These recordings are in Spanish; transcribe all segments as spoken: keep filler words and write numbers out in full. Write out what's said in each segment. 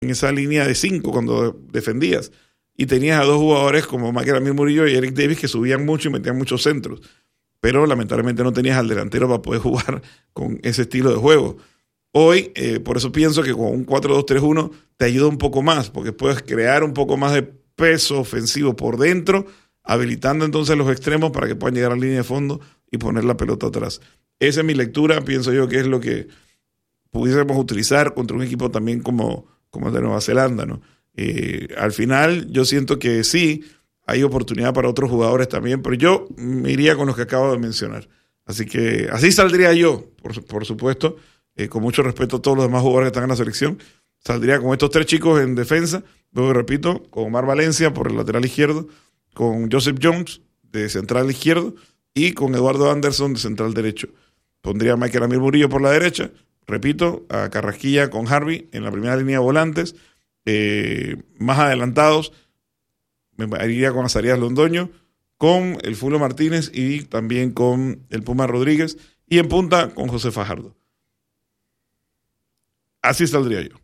en esa línea de cinco cuando defendías. Y tenías a dos jugadores como Michael Amir Murillo y Eric Davis que subían mucho y metían muchos centros. Pero lamentablemente no tenías al delantero para poder jugar con ese estilo de juego. Hoy, eh, por eso pienso que con un cuatro dos tres uno te ayuda un poco más, porque puedes crear un poco más de peso ofensivo por dentro, habilitando entonces los extremos para que puedan llegar a la línea de fondo y poner la pelota atrás. Esa es mi lectura, pienso yo que es lo que pudiésemos utilizar contra un equipo también como, como el de Nueva Zelanda, ¿no? Eh, al final yo siento que sí, hay oportunidad para otros jugadores también, pero yo me iría con los que acabo de mencionar. Así que así saldría yo, por, por supuesto, eh, con mucho respeto a todos los demás jugadores que están en la selección. Saldría con estos tres chicos en defensa, luego repito, con Omar Valencia por el lateral izquierdo, con Joseph Jones de central izquierdo y con Eduardo Anderson de central derecho. Pondría a Michael Amir Murillo por la derecha, repito, a Carrasquilla con Harvey en la primera línea de volantes. Eh, más adelantados me iría con Azarías Londoño, con el Fulvio Martínez y también con el Puma Rodríguez, y en punta con José Fajardo. Así saldría yo.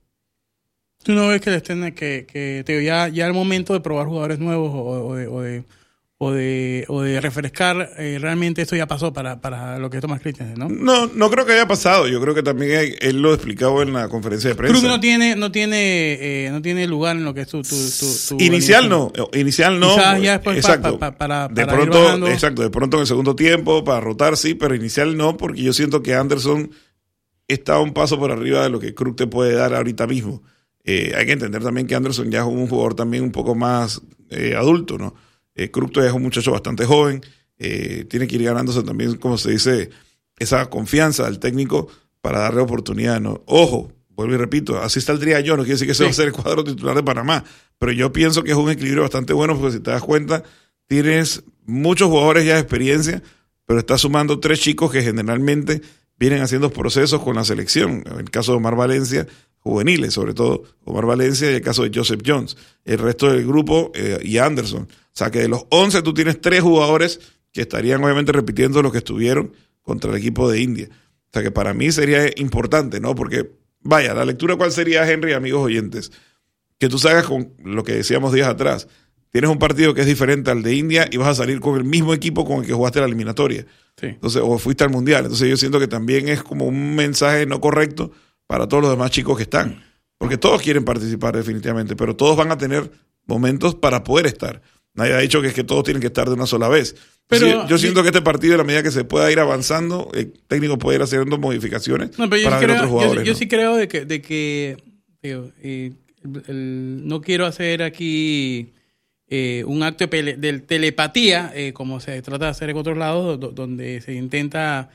¿Tú no ves que les tiene que, que te, ya, ya el momento de probar jugadores nuevos o, o, de, o, de, o, de, o de refrescar, eh, realmente esto ya pasó para, para lo que es Thomas Christensen, ¿no? No, no creo que haya pasado. Yo creo que también hay, él lo explicaba en la conferencia de prensa. Creo que no tiene, no tiene, eh, no tiene lugar en lo que es tu, tu, tu, tu inicial no, inicial no. Quizás ya después exacto. Pa, pa, para, de para pronto, exacto, de pronto en el segundo tiempo para rotar sí, pero inicial no, porque yo siento que Anderson está un paso por arriba de lo que Krug te puede dar ahorita mismo. Eh, hay que entender también que Anderson ya es un jugador también un poco más eh, adulto, ¿no? Eh, Krug todavía es un muchacho bastante joven, eh, tiene que ir ganándose también, como se dice, esa confianza del técnico para darle oportunidad, ¿no? Ojo, vuelvo y repito, así saldría yo, no quiere decir que ese sí. va a ser el cuadro titular de Panamá, pero yo pienso que es un equilibrio bastante bueno, porque si te das cuenta, tienes muchos jugadores ya de experiencia, pero estás sumando tres chicos que generalmente vienen haciendo procesos con la selección. En el caso de Omar Valencia, juveniles, sobre todo Omar Valencia, y el caso de Joseph Jones. El resto del grupo eh, y Anderson. O sea que de los once tú tienes tres jugadores que estarían obviamente repitiendo lo que estuvieron contra el equipo de India. O sea que para mí sería importante, ¿no? Porque, vaya, la lectura cuál sería, Henry, amigos oyentes, que tú salgas con lo que decíamos días atrás. Tienes un partido que es diferente al de India y vas a salir con el mismo equipo con el que jugaste la eliminatoria. Sí. Entonces, o fuiste al Mundial. Entonces yo siento que también es como un mensaje no correcto para todos los demás chicos que están. Porque todos quieren participar definitivamente, pero todos van a tener momentos para poder estar. Nadie ha dicho que es que todos tienen que estar de una sola vez. Pero sí, yo siento que este partido, a la medida que se pueda ir avanzando, el técnico puede ir haciendo modificaciones no, pero para ver creo, otros jugadores. Yo, yo ¿no? sí creo de que, de que digo, eh, el, el, no quiero hacer aquí eh, un acto de, pele, de telepatía, eh, como se trata de hacer en otros lados, do, donde se intenta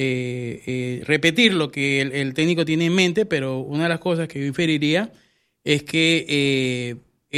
eh, eh, repetir lo que el, el técnico tiene en mente, pero una de las cosas que yo inferiría es que eh,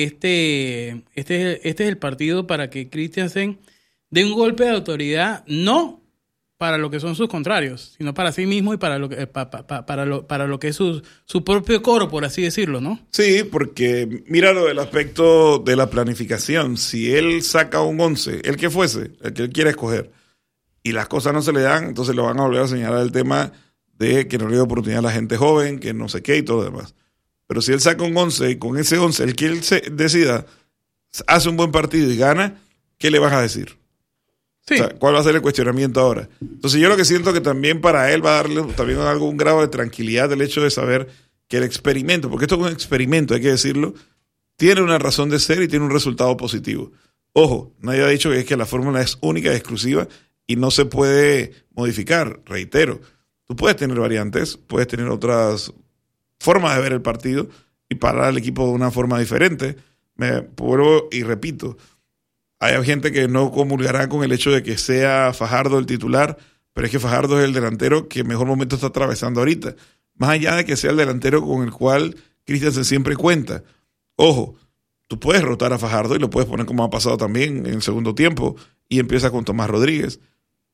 este, este, este es el partido para que Christensen dé un golpe de autoridad, no para lo que son sus contrarios, sino para sí mismo y para lo que, pa, pa, pa, para lo, para lo que es su, su propio coro, por así decirlo, ¿no? Sí, porque mira lo del aspecto de la planificación. Si él saca un once, el que fuese, el que él quiera escoger, y las cosas no se le dan, entonces le van a volver a señalar el tema de que no le dio oportunidad a la gente joven, que no sé qué y todo lo demás. Pero si él saca un once y con ese once, el que él se decida, hace un buen partido y gana, ¿qué le vas a decir? Sí. O sea, ¿cuál va a ser el cuestionamiento ahora? Entonces yo lo que siento que también para él va a darle también algún grado de tranquilidad el hecho de saber que el experimento, porque esto es un experimento, hay que decirlo, tiene una razón de ser y tiene un resultado positivo. Ojo, nadie ha dicho que es que la fórmula es única y exclusiva y no se puede modificar, reitero. Tú puedes tener variantes, puedes tener otras formas de ver el partido y parar al equipo de una forma diferente. Me vuelvo y repito, hay gente que no comulgará con el hecho de que sea Fajardo el titular, pero es que Fajardo es el delantero que mejor momento está atravesando ahorita. Más allá de que sea el delantero con el cual Christensen siempre cuenta. Ojo, tú puedes rotar a Fajardo y lo puedes poner como ha pasado también en el segundo tiempo y empieza con Tomás Rodríguez.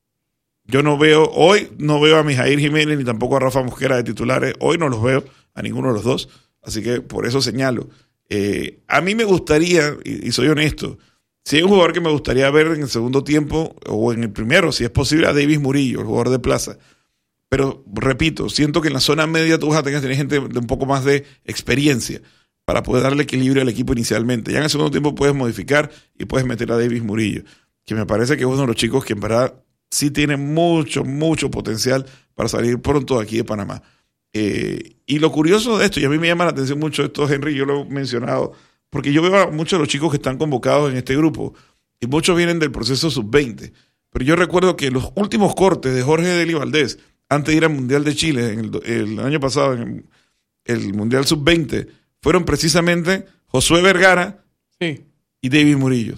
Yo no veo, hoy no veo a Mijail Jiménez ni tampoco a Rafa Mosquera de titulares. Hoy no los veo a ninguno de los dos. Así que por eso señalo. Eh, a mí me gustaría, y, y soy honesto, si hay un jugador que me gustaría ver en el segundo tiempo, o en el primero, si es posible, a Davis Murillo, el jugador de plaza. Pero, repito, siento que en la zona media tú vas a tener, tener gente de un poco más de experiencia. para poder darle equilibrio al equipo inicialmente. Ya en el segundo tiempo puedes modificar y puedes meter a Davis Murillo, que me parece que es uno de los chicos que en verdad sí tiene mucho, mucho potencial para salir pronto de aquí de Panamá. Eh, y lo curioso de esto, y a mí me llama la atención mucho esto, Henry, yo lo he mencionado, porque yo veo a muchos de los chicos que están convocados en este grupo, y muchos vienen del proceso sub veinte. Pero yo recuerdo que los últimos cortes de Jorge Deli Valdés, antes de ir al Mundial de Chile, en el, el año pasado, en el, el Mundial sub veinte, fueron precisamente Josué Vergara sí. y David Murillo.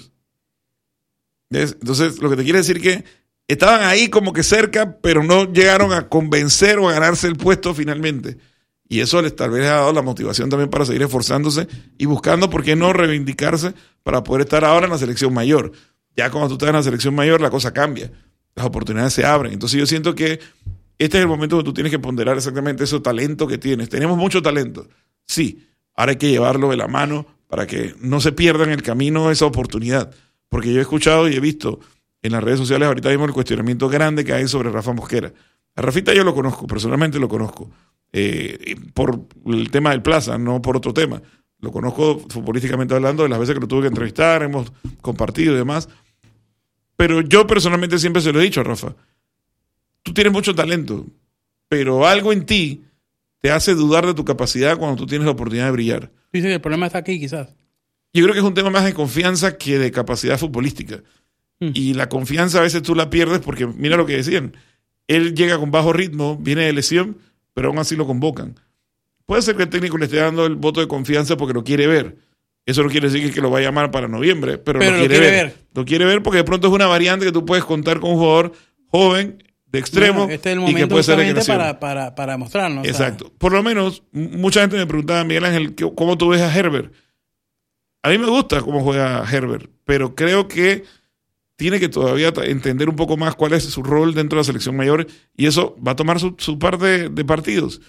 ¿Ves? Entonces, lo que te quiere decir que estaban ahí como que cerca, pero no llegaron a convencer o a ganarse el puesto finalmente. Y eso les tal vez ha dado la motivación también para seguir esforzándose y buscando, ¿por qué no reivindicarse para poder estar ahora en la selección mayor? Ya cuando tú estás en la selección mayor, la cosa cambia. Las oportunidades se abren. Entonces yo siento que este es el momento donde tú tienes que ponderar exactamente ese talento que tienes. Tenemos mucho talento, sí. Ahora hay que llevarlo de la mano para que no se pierda en el camino esa oportunidad. Porque yo he escuchado y he visto en las redes sociales ahorita mismo el cuestionamiento grande que hay sobre Rafa Mosquera. A Rafita yo lo conozco, personalmente lo conozco. Eh, por el tema del Plaza, no por otro tema. Lo conozco futbolísticamente hablando de las veces que lo tuve que entrevistar, hemos compartido y demás. Pero yo personalmente siempre se lo he dicho a Rafa. Tú tienes mucho talento, pero algo en ti te hace dudar de tu capacidad cuando tú tienes la oportunidad de brillar. Dice que el problema está aquí, quizás. Yo creo que es un tema más de confianza que de capacidad futbolística. Mm. Y la confianza a veces tú la pierdes porque, mira lo que decían, él llega con bajo ritmo, viene de lesión, pero aún así lo convocan. Puede ser que el técnico le esté dando el voto de confianza porque lo quiere ver. Eso no quiere decir que lo va a llamar para noviembre, pero, pero lo, quiere, lo quiere ver. ver. Lo quiere ver porque de pronto es una variante que tú puedes contar con un jugador joven, de extremo, bueno, este es el momento y que puede ser de para, para, para mostrarnos. Exacto. O sea. Por lo menos, mucha gente me preguntaba, Miguel Ángel, ¿cómo tú ves a Herbert? A mí me gusta cómo juega Herbert, pero creo que tiene que todavía entender un poco más cuál es su rol dentro de la selección mayor y eso va a tomar su, su par de, de partidos.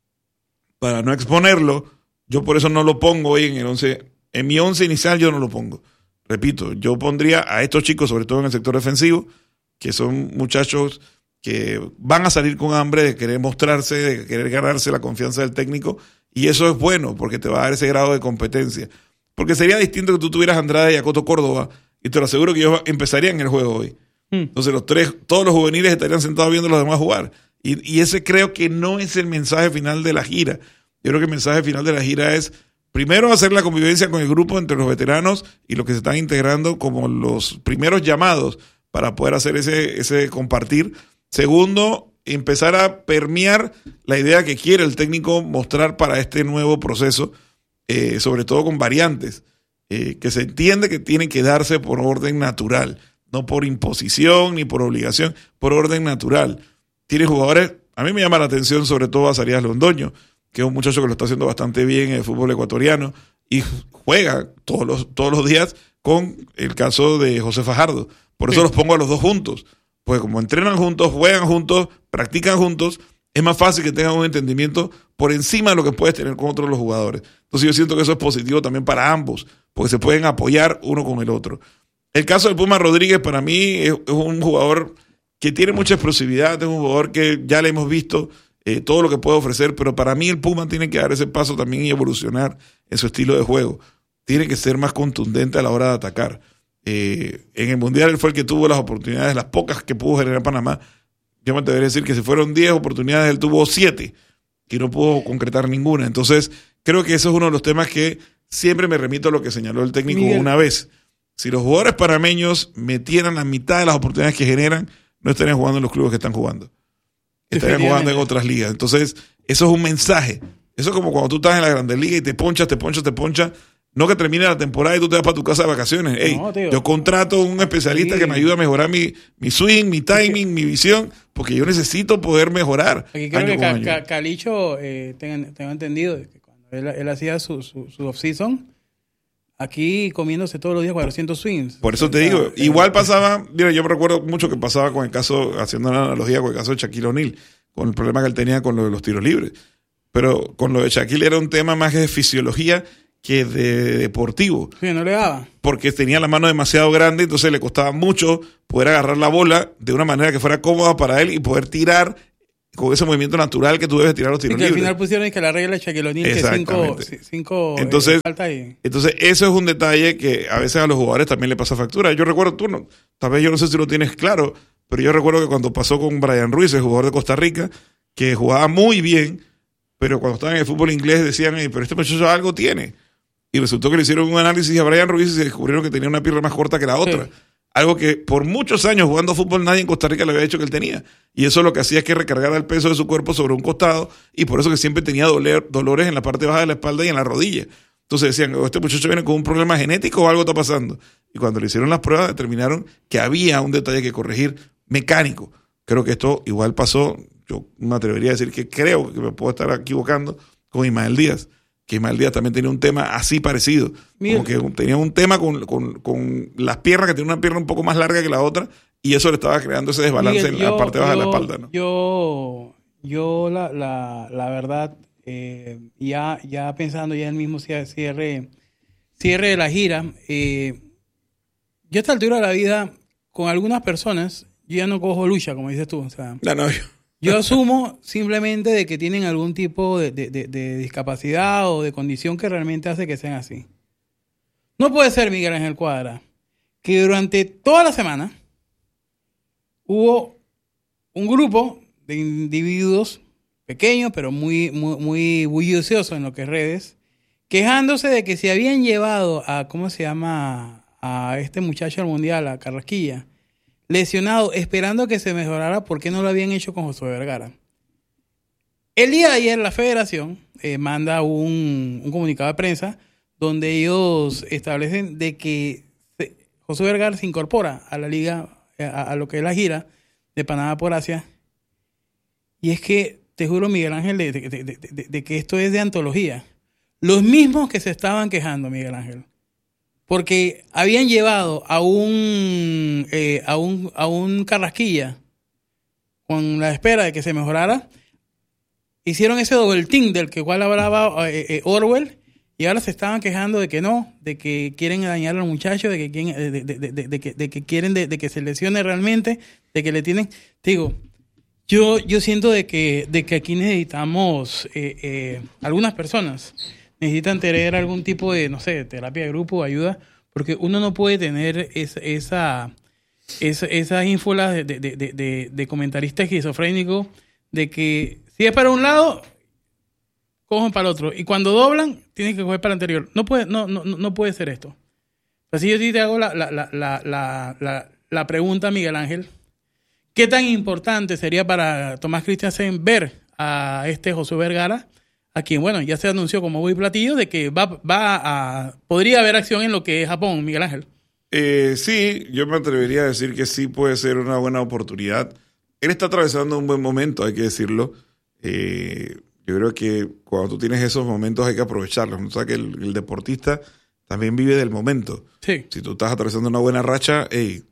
Para no exponerlo, yo por eso no lo pongo hoy en el once. En mi once inicial yo no lo pongo. Repito, yo pondría a estos chicos, sobre todo en el sector defensivo, que son muchachos que van a salir con hambre de querer mostrarse, de querer ganarse la confianza del técnico, y eso es bueno porque te va a dar ese grado de competencia. Porque sería distinto que tú tuvieras a Andrade y a Coto Córdoba, y te lo aseguro que ellos empezarían el juego hoy. Hmm. Entonces los tres, todos los juveniles estarían sentados viendo a los demás jugar. Y, y ese creo que no es el mensaje final de la gira. Yo creo que el mensaje final de la gira es, primero, hacer la convivencia con el grupo entre los veteranos y los que se están integrando como los primeros llamados para poder hacer ese, ese compartir. Segundo, empezar a permear la idea que quiere el técnico mostrar para este nuevo proceso, eh, sobre todo con variantes, eh, que se entiende que tienen que darse por orden natural, no por imposición ni por obligación, por orden natural. Tiene jugadores, a mí me llama la atención sobre todo a Zarías Londoño, que es un muchacho que lo está haciendo bastante bien en el fútbol ecuatoriano y juega todos los, todos los días con el caso de José Fajardo. Por eso sí. Los pongo a los dos juntos. Pues como entrenan juntos, juegan juntos, practican juntos, es más fácil que tengan un entendimiento por encima de lo que puedes tener con otros los jugadores. Entonces yo siento que eso es positivo también para ambos, porque se pueden apoyar uno con el otro. El caso de Puma Rodríguez para mí es, es un jugador que tiene mucha explosividad, es un jugador que ya le hemos visto eh, todo lo que puede ofrecer, pero para mí el Puma tiene que dar ese paso también y evolucionar en su estilo de juego. Tiene que ser más contundente a la hora de atacar. Eh, en el Mundial él fue el que tuvo las oportunidades, las pocas que pudo generar Panamá. Yo me atrevería a decir que si fueron diez oportunidades, él tuvo siete y no pudo concretar ninguna. Entonces, creo que eso es uno de los temas que siempre me remito a lo que señaló el técnico Miguel. Una vez. Si los jugadores panameños metieran la mitad de las oportunidades que generan, no estarían jugando en los clubes que están jugando. Estarían jugando en otras ligas. Entonces, eso es un mensaje. Eso es como cuando tú estás en la Grandes Ligas y te ponchas, te ponchas, te ponchas. No que termine la temporada y tú te vas para tu casa de vacaciones. Ey, no, yo contrato a un especialista sí. que me ayude a mejorar mi, mi swing, mi timing, sí. mi visión, porque yo necesito poder mejorar. Aquí creo que Ca- Ca- Calicho, eh, tengo, tengo entendido, que cuando él, él hacía su, su, su off-season, aquí comiéndose todos los días cuatrocientos swings. Por eso te digo, eh, igual pasaba, mira, yo me recuerdo mucho que pasaba con el caso, haciendo una analogía con el caso de Shaquille O'Neal, con el problema que él tenía con lo de los tiros libres. Pero con lo de Shaquille era un tema más de fisiología que de deportivo. Sí, no le daba. Porque tenía la mano demasiado grande, entonces le costaba mucho poder agarrar la bola de una manera que fuera cómoda para él y poder tirar con ese movimiento natural que tú debes tirar los tiros y que libres. al final pusieron que la regla de Shaquille O'Neal que cinco, cinco entonces, eh, falta ahí. Entonces, eso es un detalle que a veces a los jugadores también le pasa factura. Yo recuerdo, tú no, tal vez yo no sé si lo tienes claro, pero yo recuerdo que cuando pasó con Brian Ruiz, el jugador de Costa Rica, que jugaba muy bien, pero cuando estaba en el fútbol inglés decían, hey, pero este muchacho algo tiene. Y resultó que le hicieron un análisis a Brian Ruiz y se descubrieron que tenía una pierna más corta que la otra. Sí. Algo que por muchos años jugando fútbol nadie en Costa Rica le había dicho que él tenía. Y eso lo que hacía es que recargara el peso de su cuerpo sobre un costado y por eso que siempre tenía doler, dolores en la parte baja de la espalda y en la rodilla. Entonces decían, oh, este muchacho viene con un problema genético o algo está pasando. Y cuando le hicieron las pruebas determinaron que había un detalle que corregir mecánico. Creo que esto igual pasó, yo me atrevería a decir que creo que me puedo estar equivocando con Ismael Díaz. Que Ismael Díaz también tenía un tema así parecido. Mira. Como que tenía un tema con, con, con las piernas, que tenía una pierna un poco más larga que la otra, y eso le estaba creando ese desbalance Miguel, en yo, la parte baja yo, de la espalda, ¿no? Yo, yo la, la, la verdad, eh, ya, ya pensando ya en el mismo cierre, cierre de la gira, eh, yo a esta altura de la vida, con algunas personas, yo ya no cojo lucha, como dices tú. O sea, no, no, yo... Yo asumo simplemente de que tienen algún tipo de, de, de, de discapacidad o de condición que realmente hace que sean así. No puede ser, Miguel Ángel Cuadra, que durante toda la semana hubo un grupo de individuos pequeños, pero muy, muy, muy bulliciosos en lo que es redes, quejándose de que se habían llevado a, ¿cómo se llama?, a este muchacho al Mundial, a Carrasquilla, lesionado, esperando que se mejorara. ¿Por qué no lo habían hecho con Josué Vergara? El día de ayer la federación eh, manda un, un comunicado de prensa donde ellos establecen de que se, Josué Vergara se incorpora a la liga, a, a lo que es la gira de Panamá por Asia. Y es que, te juro, Miguel Ángel, de, de, de, de, de, de que esto es de antología. Los mismos que se estaban quejando, Miguel Ángel, porque habían llevado a un, eh, a un a un Carrasquilla con la espera de que se mejorara, hicieron ese doble team del que cual hablaba eh, eh, Orwell, y ahora se estaban quejando de que no, de que quieren dañar al muchacho, de que quieren, de, de, de, de, de, que, de que quieren de, de que se lesione realmente, de que le tienen, te digo, yo yo siento de que de que aquí necesitamos eh, eh, algunas personas necesitan tener algún tipo de, no sé, terapia de grupo, ayuda, porque uno no puede tener esa, esa, esa esas ínfulas de, de, de, de, de comentaristas esquizofrénicos de que si es para un lado, cogen para el otro. Y cuando doblan, tienen que coger para el anterior. No puede, no, no, no puede ser esto. Así yo sí te hago la, la, la, la, la, la, la pregunta, Miguel Ángel. ¿Qué tan importante sería para Tomás Christiansen ver a este Josué Vergara, a quien, bueno, ya se anunció como muy platillo de que va, va a, podría haber acción en lo que es Japón, Miguel Ángel? Eh, sí, yo me atrevería a decir que sí puede ser una buena oportunidad. Él está atravesando un buen momento, hay que decirlo. Eh, yo creo que cuando tú tienes esos momentos hay que aprovecharlos. O sea, que el, el deportista también vive del momento. Sí. Si tú estás atravesando una buena racha, hey,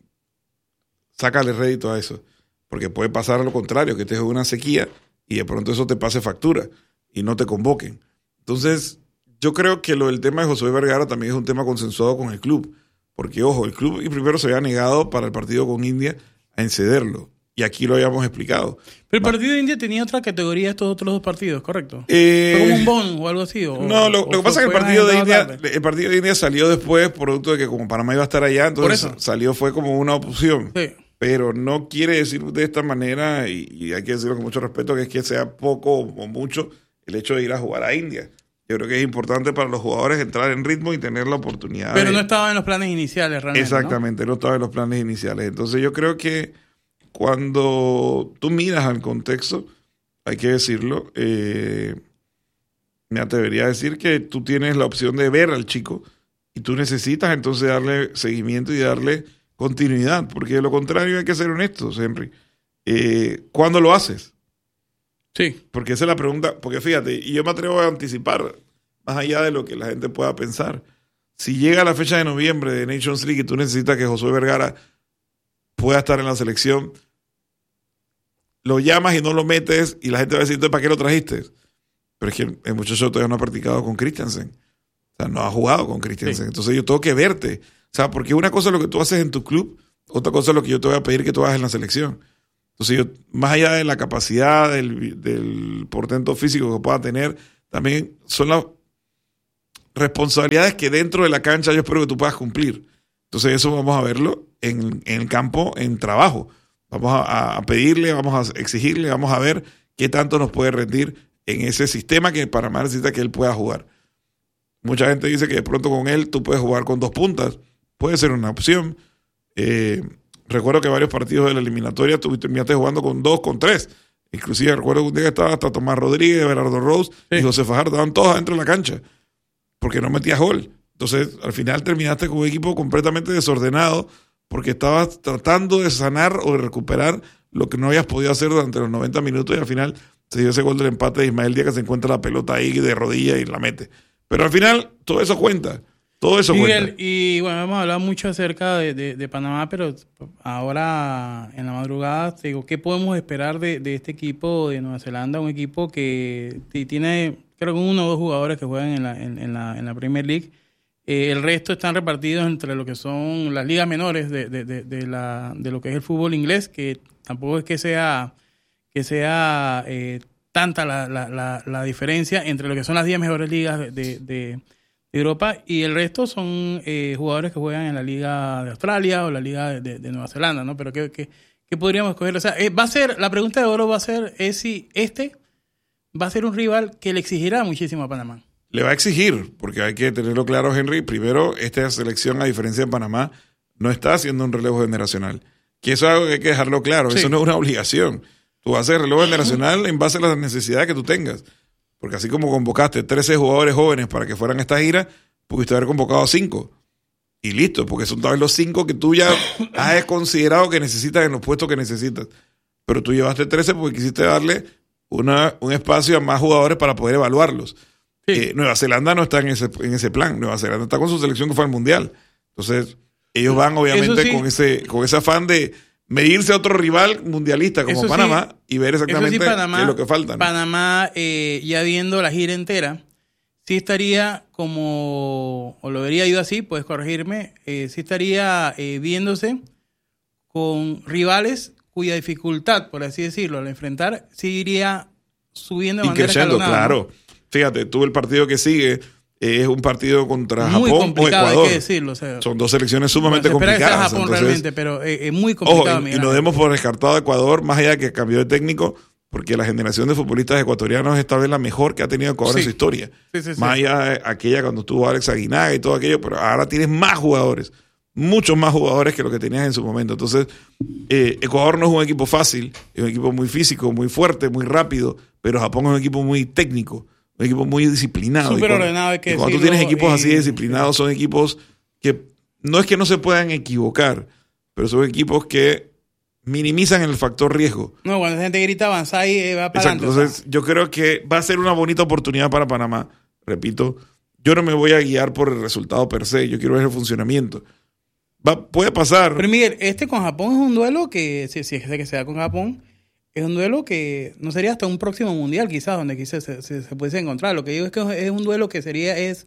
sácale rédito a eso. Porque puede pasar lo contrario, que estés en una sequía y de pronto eso te pase factura y no te convoquen. Entonces, yo creo que lo del tema de Josué Vergara también es un tema consensuado con el club. Porque, ojo, el club primero se había negado para el partido con India a encederlo. Y aquí lo habíamos explicado. Pero el partido de India tenía otra categoría estos otros dos partidos, ¿correcto? Eh, ¿Fue como un bon o algo así? O, no, lo, o lo que pasa es que el partido, de India, el partido de India salió después, producto de que como Panamá iba a estar allá, entonces salió, fue como una opción. Sí. Pero no quiere decir de esta manera, y, y hay que decirlo con mucho respeto, que es que sea poco o mucho el hecho de ir a jugar a India. Yo creo que es importante para los jugadores entrar en ritmo y tener la oportunidad. Pero de... no estaba en los planes iniciales realmente, Exactamente, ¿no? no estaba en los planes iniciales. Entonces yo creo que cuando tú miras al contexto, hay que decirlo, eh, me atrevería a decir que tú tienes la opción de ver al chico y tú necesitas entonces darle seguimiento y darle continuidad, porque de lo contrario hay que ser honestos, Henry. Eh, ¿Cuándo lo haces? Sí. Porque esa es la pregunta, porque fíjate, y yo me atrevo a anticipar, más allá de lo que la gente pueda pensar. Si llega la fecha de noviembre de Nations League y tú necesitas que Josué Vergara pueda estar en la selección, lo llamas y no lo metes y la gente va a decir, ¿para qué lo trajiste? Pero es que el muchacho todavía no ha practicado con Christiansen. O sea, no ha jugado con Christiansen. Sí. Entonces yo tengo que verte. O sea, porque una cosa es lo que tú haces en tu club, otra cosa es lo que yo te voy a pedir que tú hagas en la selección. Entonces, yo, más allá de la capacidad del, del portento físico que pueda tener, también son las responsabilidades que dentro de la cancha yo espero que tú puedas cumplir. Entonces, eso vamos a verlo en, en el campo, en trabajo. Vamos a, a pedirle, vamos a exigirle, vamos a ver qué tanto nos puede rendir en ese sistema que Panamá necesita que él pueda jugar. Mucha gente dice que de pronto con él tú puedes jugar con dos puntas. Puede ser una opción. Eh, recuerdo que varios partidos de la eliminatoria tú terminaste jugando con dos, con tres. Inclusive recuerdo que un día estaba hasta Tomás Rodríguez, Berardo Rose sí. y José Fajardo. Estaban todos adentro de la cancha porque no metías gol. Entonces, al final terminaste con un equipo completamente desordenado porque estabas tratando de sanar o de recuperar lo que no habías podido hacer durante los noventa minutos y al final se dio ese gol del empate de Ismael Díaz que se encuentra la pelota ahí de rodilla y la mete. Pero al final todo eso cuenta. Todo eso Miguel, cuenta. Y bueno, hemos hablado mucho acerca de, de, de Panamá, pero ahora en la madrugada, te digo, ¿qué podemos esperar de, de este equipo de Nueva Zelanda? Un equipo que tiene, creo que uno o dos jugadores que juegan en la, en, en la, en la Premier League. Eh, el resto están repartidos entre lo que son las ligas menores de, de, de, de, la, de lo que es el fútbol inglés, que tampoco es que sea, que sea eh, tanta la, la, la, la diferencia entre lo que son las diez mejores ligas de, de, de Europa y el resto son eh, jugadores que juegan en la Liga de Australia o la Liga de, de, de Nueva Zelanda, ¿no? Pero ¿qué, qué, qué podríamos escoger? O sea, eh, va a ser, la pregunta de oro va a ser es si este va a ser un rival que le exigirá muchísimo a Panamá. Le va a exigir, porque hay que tenerlo claro, Henry. Primero, esta selección, a diferencia de Panamá, no está haciendo un relevo generacional. Que eso es algo que hay que dejarlo claro. Sí. Eso no es una obligación. Tú vas a hacer relevo generacional en base a las necesidades que tú tengas. Porque así como convocaste trece jugadores jóvenes para que fueran a esta gira, pudiste haber convocado a cinco. Y listo, porque son tal vez los cinco que tú ya has considerado que necesitas en los puestos que necesitas. Pero tú llevaste trece porque quisiste darle una, un espacio a más jugadores para poder evaluarlos. Sí. Eh, Nueva Zelanda no está en ese, en ese plan. Nueva Zelanda está con su selección que fue al Mundial. Entonces, ellos van obviamente sí. con ese con ese afán de medirse a otro rival mundialista como eso Panamá sí. y ver exactamente sí, Panamá, qué es lo que falta, ¿no? Panamá, eh, ya viendo la gira entera, sí estaría como, o lo vería yo así, puedes corregirme, eh, sí estaría eh, viéndose con rivales cuya dificultad, por así decirlo, al enfrentar, sí iría subiendo de y manera creciendo, escalonada, claro. ¿No? Fíjate, tú el partido que sigue es un partido contra muy Japón o Ecuador. Hay que decirlo, o sea, son dos selecciones sumamente bueno, se espera complicadas. Que sea Japón entonces, realmente, pero es eh, muy complicado. Ojo, y, y no demos por descartado a Ecuador, más allá de que cambió de técnico, porque la generación de futbolistas ecuatorianos es tal vez la mejor que ha tenido Ecuador sí. en su historia. Sí, sí, sí. Más allá de aquella cuando tuvo Alex Aguinaga y todo aquello, pero ahora tienes más jugadores, muchos más jugadores que lo que tenías en su momento. Entonces, eh, Ecuador no es un equipo fácil, es un equipo muy físico, muy fuerte, muy rápido, pero Japón es un equipo muy técnico. Un equipo muy disciplinado. Súper ordenado, hay que decirlo. Cuando tú tienes equipos así disciplinados, son equipos que no es que no se puedan equivocar, pero son equipos que minimizan el factor riesgo. No, cuando la gente grita avanzar y va para adelante. Entonces, o sea. yo creo que va a ser una bonita oportunidad para Panamá. Repito, yo no me voy a guiar por el resultado per se, yo quiero ver el funcionamiento. Va, puede pasar. Pero Miguel, este con Japón es un duelo que, si, si es que se da con Japón, es un duelo que no sería hasta un próximo mundial quizás donde quizás se, se, se pudiese encontrar. Lo que digo es que es un duelo que sería es,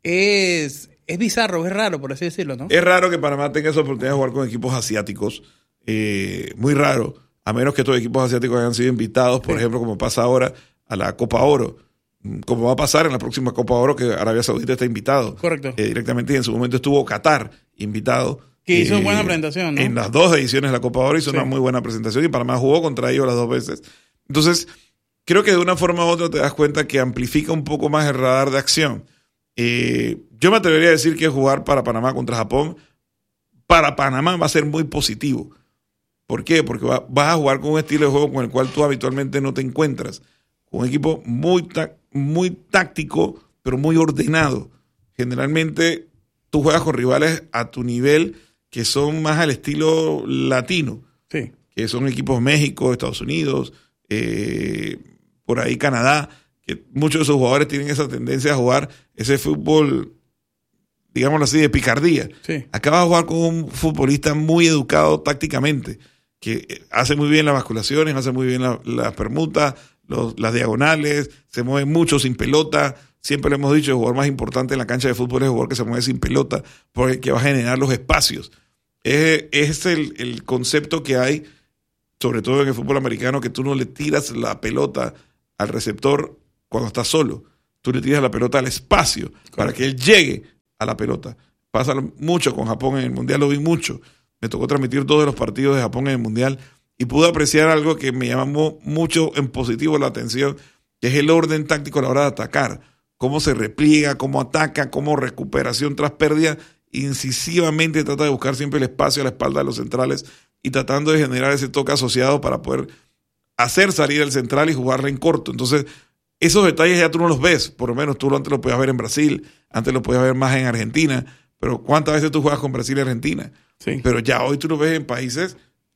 es, es bizarro, es raro, por así decirlo, ¿no? Es raro que Panamá tenga esa oportunidad de jugar con equipos asiáticos. Eh, muy raro, a menos que estos equipos asiáticos hayan sido invitados, por sí. ejemplo, como pasa ahora a la Copa Oro. Como va a pasar en la próxima Copa Oro, que Arabia Saudita está invitado. Correcto. Eh, directamente, y en su momento estuvo Qatar invitado. Que hizo eh, buena presentación, ¿no? En las dos ediciones de la Copa Oro hizo sí. una muy buena presentación y Panamá jugó contra ellos las dos veces. Entonces, creo que de una forma u otra te das cuenta que amplifica un poco más el radar de acción. Eh, yo me atrevería a decir que jugar para Panamá contra Japón, para Panamá va a ser muy positivo. ¿Por qué? Porque va, vas a jugar con un estilo de juego con el cual tú habitualmente no te encuentras. Un equipo muy, ta- muy táctico, pero muy ordenado. Generalmente tú juegas con rivales a tu nivel que son más al estilo latino, sí. que son equipos México, Estados Unidos, eh, por ahí Canadá, que muchos de sus jugadores tienen esa tendencia a jugar ese fútbol, digámoslo así, de picardía. Sí. Acá vas a jugar con un futbolista muy educado tácticamente, que hace muy bien las basculaciones, hace muy bien la, las permutas, los, las diagonales, se mueve mucho sin pelota. Siempre le hemos dicho, el jugador más importante en la cancha de fútbol es el jugador que se mueve sin pelota, porque va a generar los espacios. Es, es el, el concepto que hay sobre todo en el fútbol americano, que tú no le tiras la pelota al receptor cuando está solo. Tú le tiras la pelota al espacio Correcto. Para que él llegue a la pelota. Pasa mucho con Japón en el Mundial, lo vi mucho. Me tocó transmitir todos los partidos de Japón en el Mundial y pude apreciar algo que me llamó mucho en positivo la atención, que es el orden táctico a la hora de atacar. Cómo se repliega, cómo ataca, cómo recuperación tras pérdida, incisivamente trata de buscar siempre el espacio a la espalda de los centrales y tratando de generar ese toque asociado para poder hacer salir al central y jugarle en corto. Entonces, esos detalles ya tú no los ves, por lo menos tú antes lo podías ver en Brasil, antes lo podías ver más en Argentina, pero ¿cuántas veces tú juegas con Brasil y Argentina? Sí. Pero ya hoy tú lo ves en países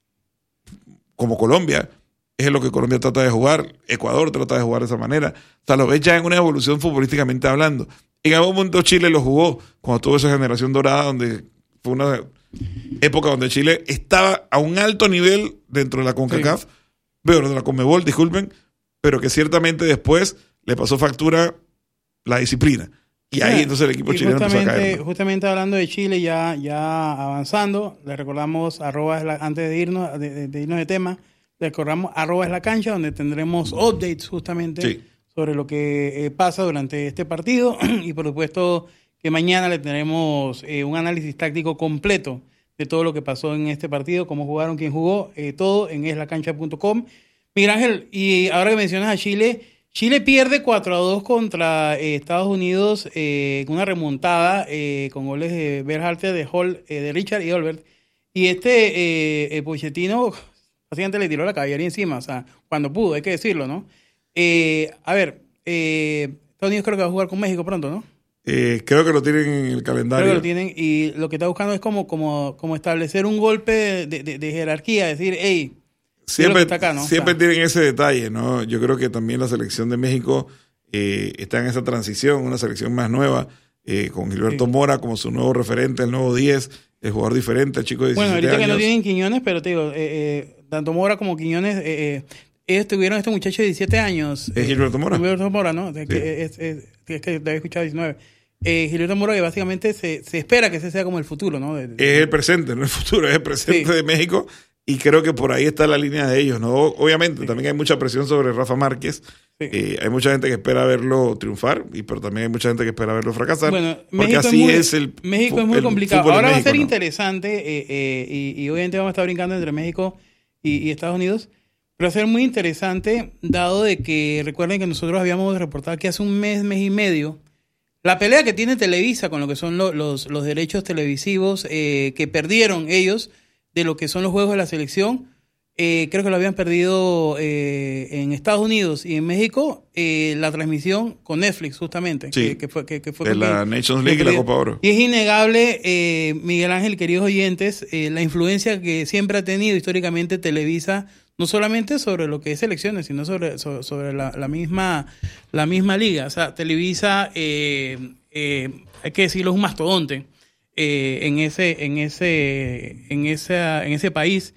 como Colombia, es lo que Colombia trata de jugar, Ecuador trata de jugar de esa manera, o sea, lo ves ya en una evolución futbolísticamente hablando. En algún momento Chile lo jugó, cuando tuvo esa generación dorada, donde fue una época donde Chile estaba a un alto nivel dentro de la CONCACAF, sí. Pero de la CONMEBOL, disculpen, pero que ciertamente después le pasó factura la disciplina. Y ahí entonces el equipo chileno empezó a caer. Justamente hablando de Chile, ya, ya avanzando, les recordamos, arroba es la, antes de irnos de, de, de irnos de tema, les recordamos arroba es la cancha, donde tendremos updates justamente sí. sobre lo que eh, pasa durante este partido. Y por supuesto que mañana le tendremos eh, un análisis táctico completo de todo lo que pasó en este partido, cómo jugaron, quién jugó, eh, todo en es la cancha punto com. Miguel Ángel, y ahora que mencionas a Chile, Chile pierde cuatro a dos contra eh, Estados Unidos eh, con una remontada eh, con goles de Berhalter, de Hall, eh, de Richard y Olbert. Y este eh, eh, Pochettino básicamente le tiró la caballería encima, o sea, cuando pudo, hay que decirlo, ¿no? Eh, a ver, eh, Estados Unidos creo que va a jugar con México pronto, ¿no? Eh, creo que lo tienen en el calendario. Creo que lo tienen y lo que está buscando es como, como, como establecer un golpe de, de, de jerarquía, decir, hey, siempre, está acá, ¿no? siempre o sea, tienen ese detalle, ¿no? Yo creo que también la selección de México eh, está en esa transición, una selección más nueva, eh, con Gilberto sí. Mora como su nuevo referente, el nuevo diez, el jugador diferente, el chico de diecisiete bueno, ahorita años. Que no tienen Quiñones, pero te digo, eh, eh, tanto Mora como Quiñones, eh, eh, ellos tuvieron este muchacho de diecisiete años. ¿Es eh, Gilberto Mora? Gilberto Mora, ¿no? Es, sí. que, es, es, es que te había escuchado diecinueve. Eh, Gilberto Mora, que básicamente se, se espera que ese sea como el futuro, ¿no? De, de, es el presente, no el futuro, es el presente sí. de México. Y creo que por ahí está la línea de ellos, ¿no? Obviamente, sí. también hay mucha presión sobre Rafa Márquez. Sí. Eh, hay mucha gente que espera verlo triunfar, y pero también hay mucha gente que espera verlo fracasar. Bueno, porque México así es, muy, es el México es muy el complicado. Ahora México, va a ser ¿no? interesante, eh, eh, y, y obviamente vamos a estar brincando entre México y, y Estados Unidos, pero va a ser muy interesante, dado de que recuerden que nosotros habíamos reportado que hace un mes, mes y medio, la pelea que tiene Televisa con lo que son lo, los, los derechos televisivos eh, que perdieron ellos de lo que son los juegos de la selección. Eh, creo que lo habían perdido eh, en Estados Unidos y en México, eh, la transmisión con Netflix, justamente. Sí, que, que fue, que, que fue de la que, Nations League y la Copa Oro. Y es innegable, eh, Miguel Ángel, queridos oyentes, eh, la influencia que siempre ha tenido históricamente Televisa, no solamente sobre lo que es selecciones, sino sobre, sobre, sobre la, la, misma, la misma liga. O sea, Televisa, eh, eh, hay que decirlo, es un mastodonte eh, en, ese, en, ese, en, esa, en ese país.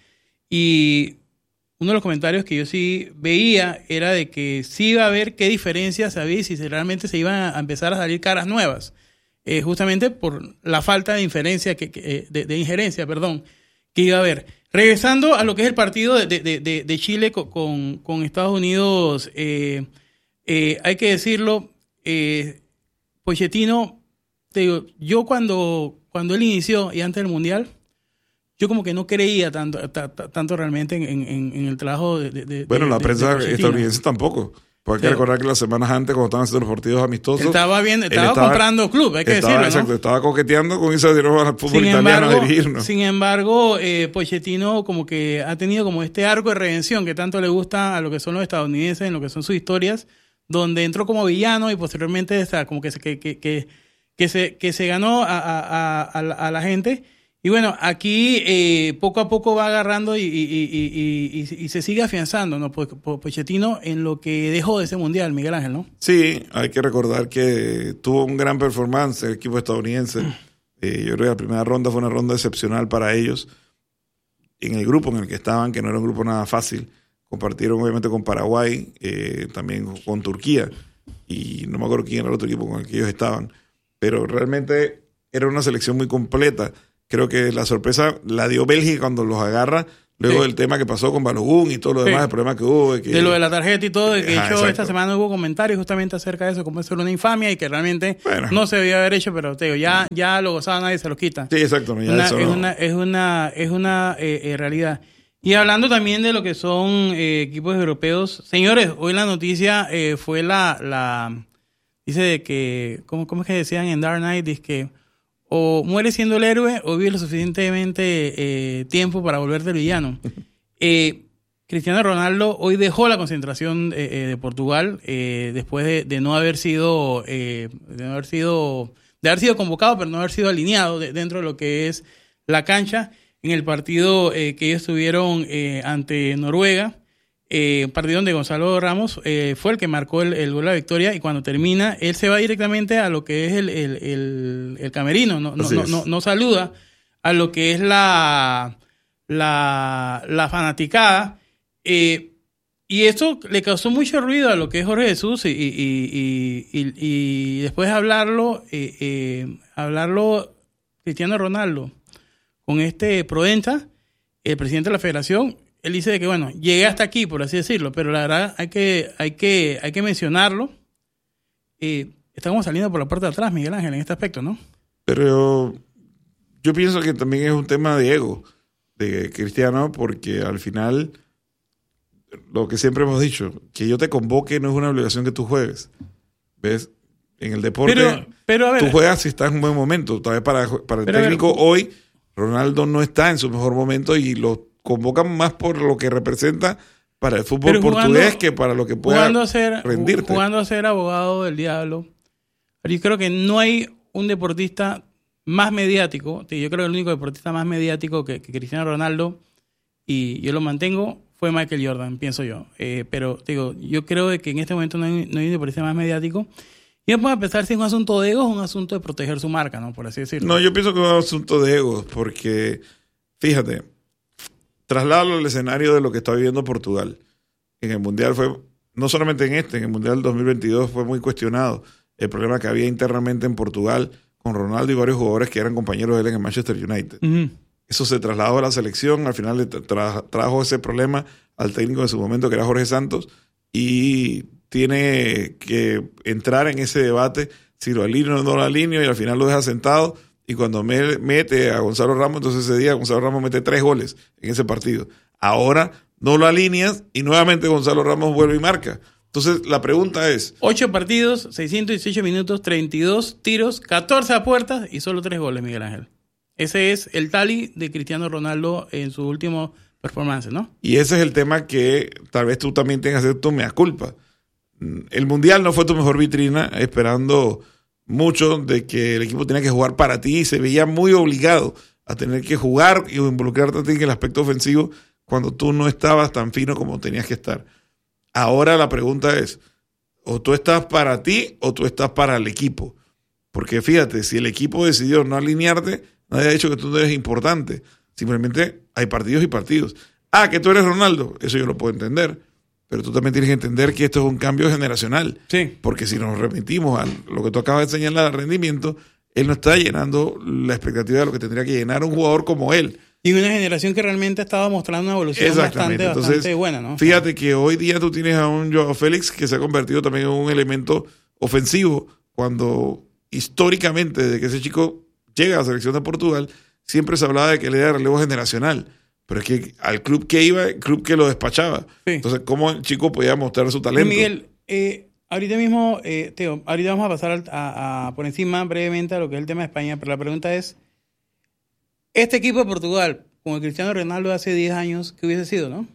Y uno de los comentarios que yo sí veía era de que sí iba a ver qué diferencias había y si realmente se iban a empezar a salir caras nuevas, eh, justamente por la falta de inferencia que, que de, de injerencia, perdón, que iba a haber. Regresando a lo que es el partido de, de, de, de Chile con, con Estados Unidos, eh, eh, hay que decirlo, eh, Pochettino, te digo, yo cuando, cuando él inició y antes del Mundial, yo como que no creía tanto, t- t- tanto realmente en, en, en el trabajo de... de bueno, de, la de, prensa de estadounidense tampoco. Porque hay que recordar que las semanas antes, cuando estaban haciendo los partidos amistosos... Estaba bien, estaba, estaba comprando club, hay que estaba, decirlo, ¿no? Exacto, estaba coqueteando con irse al fútbol sin italiano embargo, a dirigirnos. Sin embargo, eh, Pochettino como que ha tenido como este arco de redención que tanto le gusta a lo que son los estadounidenses, en lo que son sus historias, donde entró como villano y posteriormente, o sea, como que se, que, que, que, que se, que se ganó a, a, a, a, la, a la gente. Y bueno, aquí eh, poco a poco va agarrando y, y, y, y, y, y se sigue afianzando, ¿no? Pochettino en lo que dejó de ese mundial, Miguel Ángel, ¿no? Sí, hay que recordar que tuvo un gran performance el equipo estadounidense. Eh, yo creo que la primera ronda fue una ronda excepcional para ellos. En el grupo en el que estaban, que no era un grupo nada fácil, compartieron obviamente con Paraguay, eh, también con Turquía, y no me acuerdo quién era el otro equipo con el que ellos estaban, pero realmente era una selección muy completa. Creo que la sorpresa la dio Bélgica cuando los agarra, Luego Sí. del tema que pasó con Balogun y todo lo demás, Sí. el problema que hubo. De, que, De lo de la tarjeta y todo, de que Ajá, hecho exacto. esta semana hubo comentarios justamente acerca de eso, como eso era una infamia y que realmente Bueno. no se debía haber hecho, pero te digo, ya, ya lo gozaba, nadie se lo quita. Sí, exacto. No, ya Una- eso es, no. una, es una es una eh, eh, realidad. Y hablando también de lo que son eh, equipos europeos, señores, hoy la noticia eh, fue la, la dice de que, ¿cómo, cómo es que decían en Dark Knight? Dice que o mueres siendo el héroe o vives lo suficientemente eh, tiempo para volverte el villano. Eh, Cristiano Ronaldo hoy dejó la concentración eh, eh, de Portugal eh, después de, de no haber sido eh, de no haber sido de haber sido convocado, pero no haber sido alineado de, dentro de lo que es la cancha en el partido eh, que ellos tuvieron eh, ante Noruega, eh, partido donde Gonzalo Ramos eh, fue el que marcó el, el gol de la victoria, y cuando termina él se va directamente a lo que es el, el, el, el camerino, no, no, Así no, es. no, no saluda a lo que es la la, la fanaticada. Eh, y esto le causó mucho ruido a lo que es Jorge Jesús, y, y, y, y, y después de hablarlo, eh, eh, hablarlo Cristiano Ronaldo con este Proenza, el presidente de la federación, él dice de que, bueno, llegué hasta aquí, por así decirlo, pero la verdad hay que, hay que, hay que mencionarlo. Eh, estamos saliendo por la puerta de atrás, Miguel Ángel, en este aspecto, ¿no? Pero yo pienso que también es un tema de ego de Cristiano, porque al final, lo que siempre hemos dicho, que yo te convoque no es una obligación que tú juegues. ¿Ves? En el deporte, Pero, pero a ver, tú juegas si estás en un buen momento. Tal vez para, para el Pero a ver, técnico hoy, Ronaldo no está en su mejor momento y lo convocan más por lo que representa para el fútbol Pero jugando- portugués que para lo que pueda jugando a ser, rendirte. jugando a ser abogado del diablo, yo creo que no hay un deportista más mediático. Yo creo que el único deportista más mediático que, que Cristiano Ronaldo, y yo lo mantengo, fue Michael Jordan, pienso yo. Eh, pero te digo, yo creo de que en este momento no hay, no hay un deportista más mediático. Y después empezar si es un asunto de ego o un asunto de proteger su marca, ¿no? Por así decirlo. No, yo pienso que es un asunto de egos, porque, fíjate, trasládalo al escenario de lo que está viviendo Portugal. En el Mundial fue, no solamente en este, en el Mundial dos mil veintidós fue muy cuestionado el problema que había internamente en Portugal con Ronaldo y varios jugadores que eran compañeros de él en el Manchester United. Ujú. Eso se trasladó a la selección, al final le tra- trajo ese problema al técnico de su momento, que era Jorge Santos, y tiene que entrar en ese debate si lo alineo o no lo alineo, y al final lo deja sentado, y cuando me, mete a Gonzalo Ramos, entonces ese día Gonzalo Ramos mete tres goles en ese partido. Ahora no lo alineas y nuevamente Gonzalo Ramos vuelve y marca. Entonces la pregunta es, Ocho partidos, seiscientos dieciocho minutos, treinta y dos tiros, catorce a puertas y solo tres goles, Miguel Ángel. Ese es el tally de Cristiano Ronaldo en su último performance, ¿no? y ese es el tema que tal vez tú también tengas que hacer tu mea culpa. El Mundial no fue tu mejor vitrina, esperando mucho de que el equipo tenía que jugar para ti, y se veía muy obligado a tener que jugar y involucrarte a ti en el aspecto ofensivo cuando tú no estabas tan fino como tenías que estar. Ahora la pregunta es, o tú estás para ti o tú estás para el equipo. Porque fíjate, si el equipo decidió no alinearte, nadie ha dicho que tú no eres importante. Simplemente hay partidos y partidos. Ah, que tú eres Ronaldo, eso yo lo puedo entender. Pero tú también tienes que entender que esto es un cambio generacional. Sí. Porque si nos remitimos a lo que tú acabas de señalar, al rendimiento, él no está llenando la expectativa de lo que tendría que llenar un jugador como él. Y una generación que realmente estaba mostrando una evolución bastante, Entonces, bastante buena, ¿no? Fíjate que hoy día tú tienes a un Joao Félix que se ha convertido también en un elemento ofensivo, cuando históricamente, desde que ese chico llega a la selección de Portugal, siempre se hablaba de que él era relevo generacional. Pero es que al club que iba, el club que lo despachaba. Sí. Entonces, ¿cómo el chico podía mostrar su talento? Miguel, eh, ahorita mismo, eh, Teo, ahorita vamos a pasar al- a, a por encima brevemente a lo que es el tema de España, pero la pregunta es, este equipo de Portugal, con el Cristiano Ronaldo de hace diez años, ¿qué hubiese sido, no?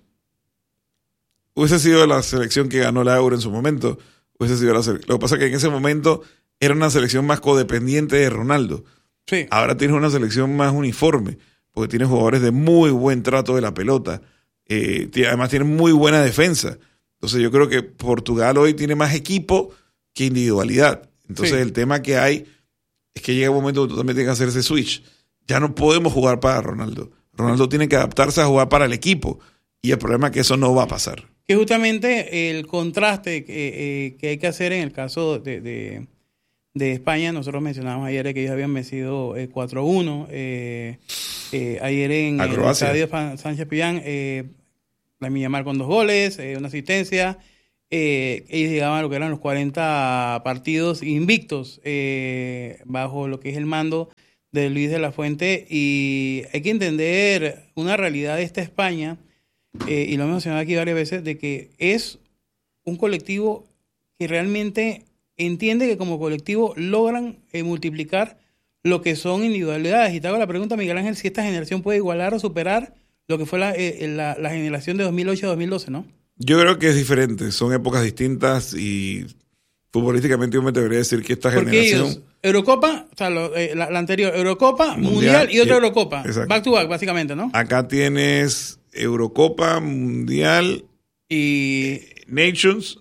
Hubiese sido la selección que ganó la Euro en su momento. Hubiese sido la sele- Lo que pasa es que en ese momento era una selección más codependiente de Ronaldo. Sí. Ahora tienes una selección más uniforme, porque tienes jugadores de muy buen trato de la pelota. Eh, t- además tienes muy buena defensa. Entonces yo creo que Portugal hoy tiene más equipo que individualidad. Entonces Sí. el tema que hay es que llega un momento donde tú también tienes que hacer ese switch. Ya no podemos jugar para Ronaldo. Ronaldo tiene que adaptarse a jugar para el equipo. Y el problema es que eso no va a pasar. Que justamente el contraste que, eh, que hay que hacer en el caso de, de, de España, nosotros mencionamos ayer que ellos habían vencido eh, cuatro uno eh, eh, ayer en A el Croacia. estadio Fan- Sánchez Pizjuán, eh, Lamine Yamal con dos goles, eh, una asistencia. Eh, ellos llegaban a lo que eran los cuarenta partidos invictos eh, bajo lo que es el mando de Luis de la Fuente, y hay que entender una realidad de esta España, eh, y lo hemos mencionado aquí varias veces, de que es un colectivo que realmente entiende que como colectivo logran eh, multiplicar lo que son individualidades. Y te hago la pregunta, Miguel Ángel, si esta generación puede igualar o superar lo que fue la, eh, la, la generación de dos mil ocho a dos mil doce, ¿no? Yo creo que es diferente, son épocas distintas y futbolísticamente yo me atrevería a decir que esta Porque generación... ellos, Eurocopa, o sea, lo, eh, la, la anterior, Eurocopa, Mundial, Mundial, y otra y- Eurocopa. exacto. Back to back, básicamente, ¿no? Acá tienes Eurocopa, Mundial, Y Nations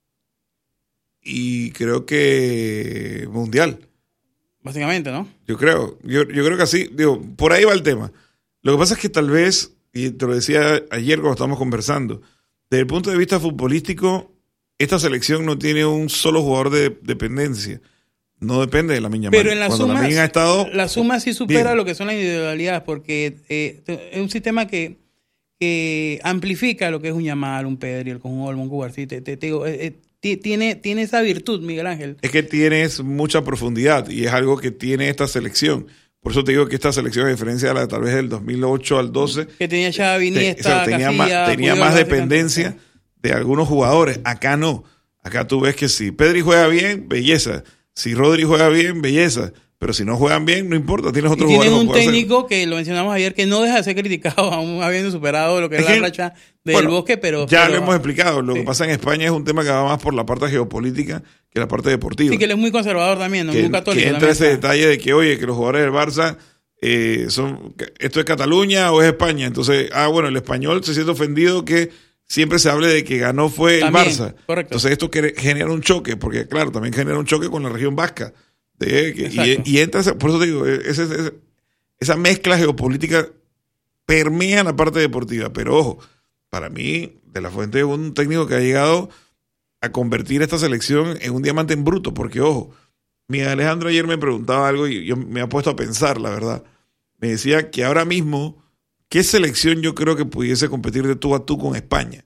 y creo que Mundial. básicamente, ¿no? Yo creo, yo, yo creo que así, digo, por ahí va el tema. Lo que pasa es que tal vez, y te lo decía ayer cuando estábamos conversando, desde el punto de vista futbolístico, esta selección no tiene un solo jugador de dependencia. No depende de Lamine Yamal. Pero en la Cuando suma, Lamine ha estado la suma sí supera bien. lo que son las individualidades, porque eh, es un sistema que, que amplifica lo que es un Yamal, un Pedri, el un Olmo, un Cubarsí. Te, te, te digo, eh, eh, ti- tiene, tiene esa virtud, Miguel Ángel. Es que tienes mucha profundidad y es algo que tiene esta selección. Por eso te digo que esta selección, a diferencia de la de tal vez del dos mil ocho al doce, Que tenía Xavi, te- Iniesta, o sea, tenía Casillas, más, tenía Puyol, más básicamente. dependencia de algunos jugadores. Acá no. Acá tú ves que si Pedri juega bien, belleza. Si Rodri juega bien, belleza. Pero si no juegan bien, no importa. Tienes Y otros tienen jugadores. un que pueden hacer. técnico que lo mencionamos ayer, que no deja de ser criticado, aún habiendo superado lo que es, Es la que, racha del bueno, Bosque, pero... Ya pero- lo hemos explicado. Lo sí. que pasa en España es un tema que va más por la parte geopolítica que la parte deportiva. Sí, que él es muy conservador también, ¿no? que, Muy católico que entra también, ese está. detalle de que, oye, que los jugadores del Barça eh, son, que esto es Cataluña o es España. Entonces, ah, bueno, el español se siente ofendido que siempre se hable de que ganó fue el También, Barça. correcto. Entonces, esto que- genera un choque, porque claro, también genera un choque con la región vasca. De, que- Exacto. y, y entra, esa- por eso te digo, ese- ese- esa mezcla geopolítica permea la parte deportiva. Pero ojo, para mí, De la Fuente es un técnico que ha llegado a convertir esta selección en un diamante en bruto, porque ojo, Miguel Alejandro ayer me preguntaba algo y yo me ha puesto a pensar, la verdad. Me decía que ahora mismo, ¿qué selección yo creo que pudiese competir de tú a tú con España?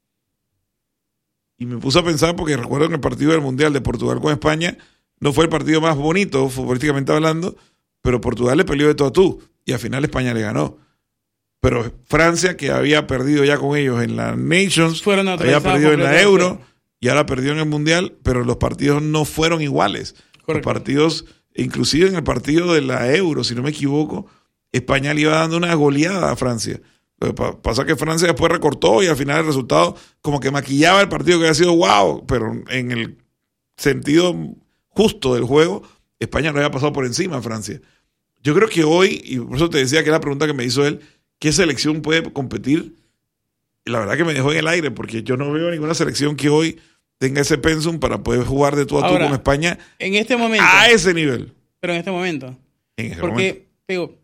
Y me puse a pensar porque recuerdo que el partido del Mundial de Portugal con España no fue el partido más bonito, futbolísticamente hablando, pero Portugal le peleó de tú a tú y al final España le ganó. Pero Francia, que había perdido ya con ellos en la Nations, Fueron había neutralizados perdido en la completamente. Euro y ahora perdió en el Mundial, pero los partidos no fueron iguales. Correcto. Los partidos, inclusive en el partido de la Euro, si no me equivoco, España le iba dando una goleada a Francia. Lo que pa- pasa es que Francia después recortó y al final el resultado como que maquillaba el partido que había sido wow, pero en el sentido justo del juego, España no había pasado por encima a Francia. Yo creo que hoy, y por eso te decía que la pregunta que me hizo él, ¿qué selección puede competir? Y la verdad que me dejó en el aire, porque yo no veo ninguna selección que hoy tenga ese pensum para poder jugar de tú a tú Ahora, con España En este momento, a ese nivel. pero en este momento. En ese momento. Porque, digo,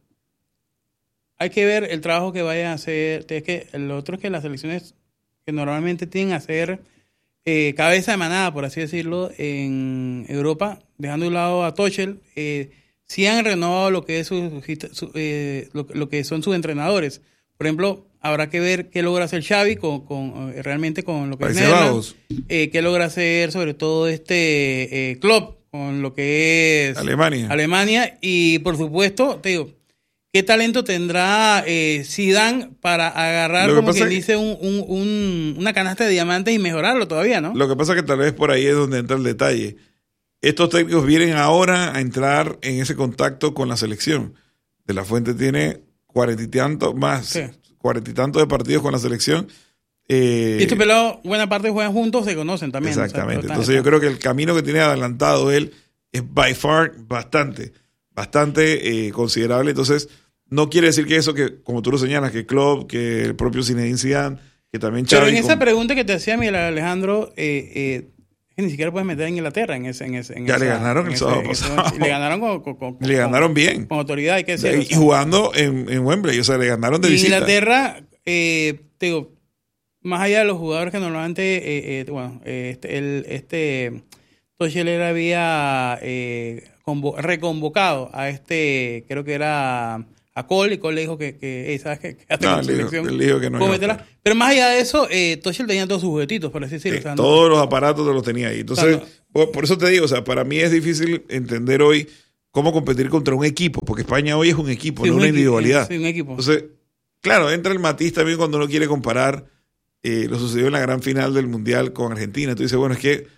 hay que ver el trabajo que vayan a hacer. Es que lo otro es que las selecciones que normalmente tienen a hacer eh, cabeza de manada, por así decirlo, en Europa, dejando de un lado a Tuchel, eh, sí han renovado lo que es su, su- eh, lo, lo que son sus entrenadores. Por ejemplo, habrá que ver qué logra hacer Xavi con, con eh, realmente con lo que Países es Netherlands, Bajos. eh, qué logra hacer sobre todo este eh, Klopp con lo que es Alemania. Alemania y por supuesto, te digo, ¿qué talento tendrá eh, Zidane para agarrar, Lo que como pasa quien es- dice, un, un- un- una canasta de diamantes y mejorarlo todavía, ¿no? Lo que pasa es que tal vez por ahí es donde entra el detalle. Estos técnicos vienen ahora a entrar en ese contacto con la selección. De la Fuente tiene cuarenta y tantos más, Sí. cuarenta y tantos de partidos con la selección. Eh, Y estos pelados, buena parte juegan juntos, se conocen también. Exactamente. O sea, Entonces yo creo que el camino que tiene adelantado él es by far bastante, bastante eh, considerable. Entonces no quiere decir que eso que, como tú lo señalas, que Klopp, que el propio Zinedine Zidane, que también Xavi... Pero en esa con- pregunta que te hacía Miguel Alejandro, eh, eh, que ni siquiera puedes meter a Inglaterra en ese... En ese en Ya le esa- ganaron en el ese- sábado en ese- pasado. Le ganaron con, con- con- le ganaron bien. con autoridad, hay que decirlo. Y, y jugando en, en Wembley, o sea, le ganaron de Y visita. Inglaterra, eh, te digo, más allá de los jugadores que normalmente, eh, eh, bueno, eh, este, el, este Tuchel él había eh, convo- reconvocado a este, creo que era a Cole y Cole le dijo que, que eh, ¿sabes qué? Hasta No, la él dijo- selección, él dijo que no iba a cómetela. estar. Pero más allá de eso, eh, Tuchel tenía todos sus juguetitos, por así decirlo. Eh, o sea, no- todos los aparatos te los tenía ahí. Entonces, Claro. por, por eso te digo, o sea, para mí es difícil entender hoy cómo competir contra un equipo, porque España hoy es un equipo, sí, no un una equi- individualidad. Sí, un equipo. Entonces, claro, entra el matiz también cuando uno quiere comparar eh, lo sucedió en la gran final del Mundial con Argentina. Tú dices, bueno, es que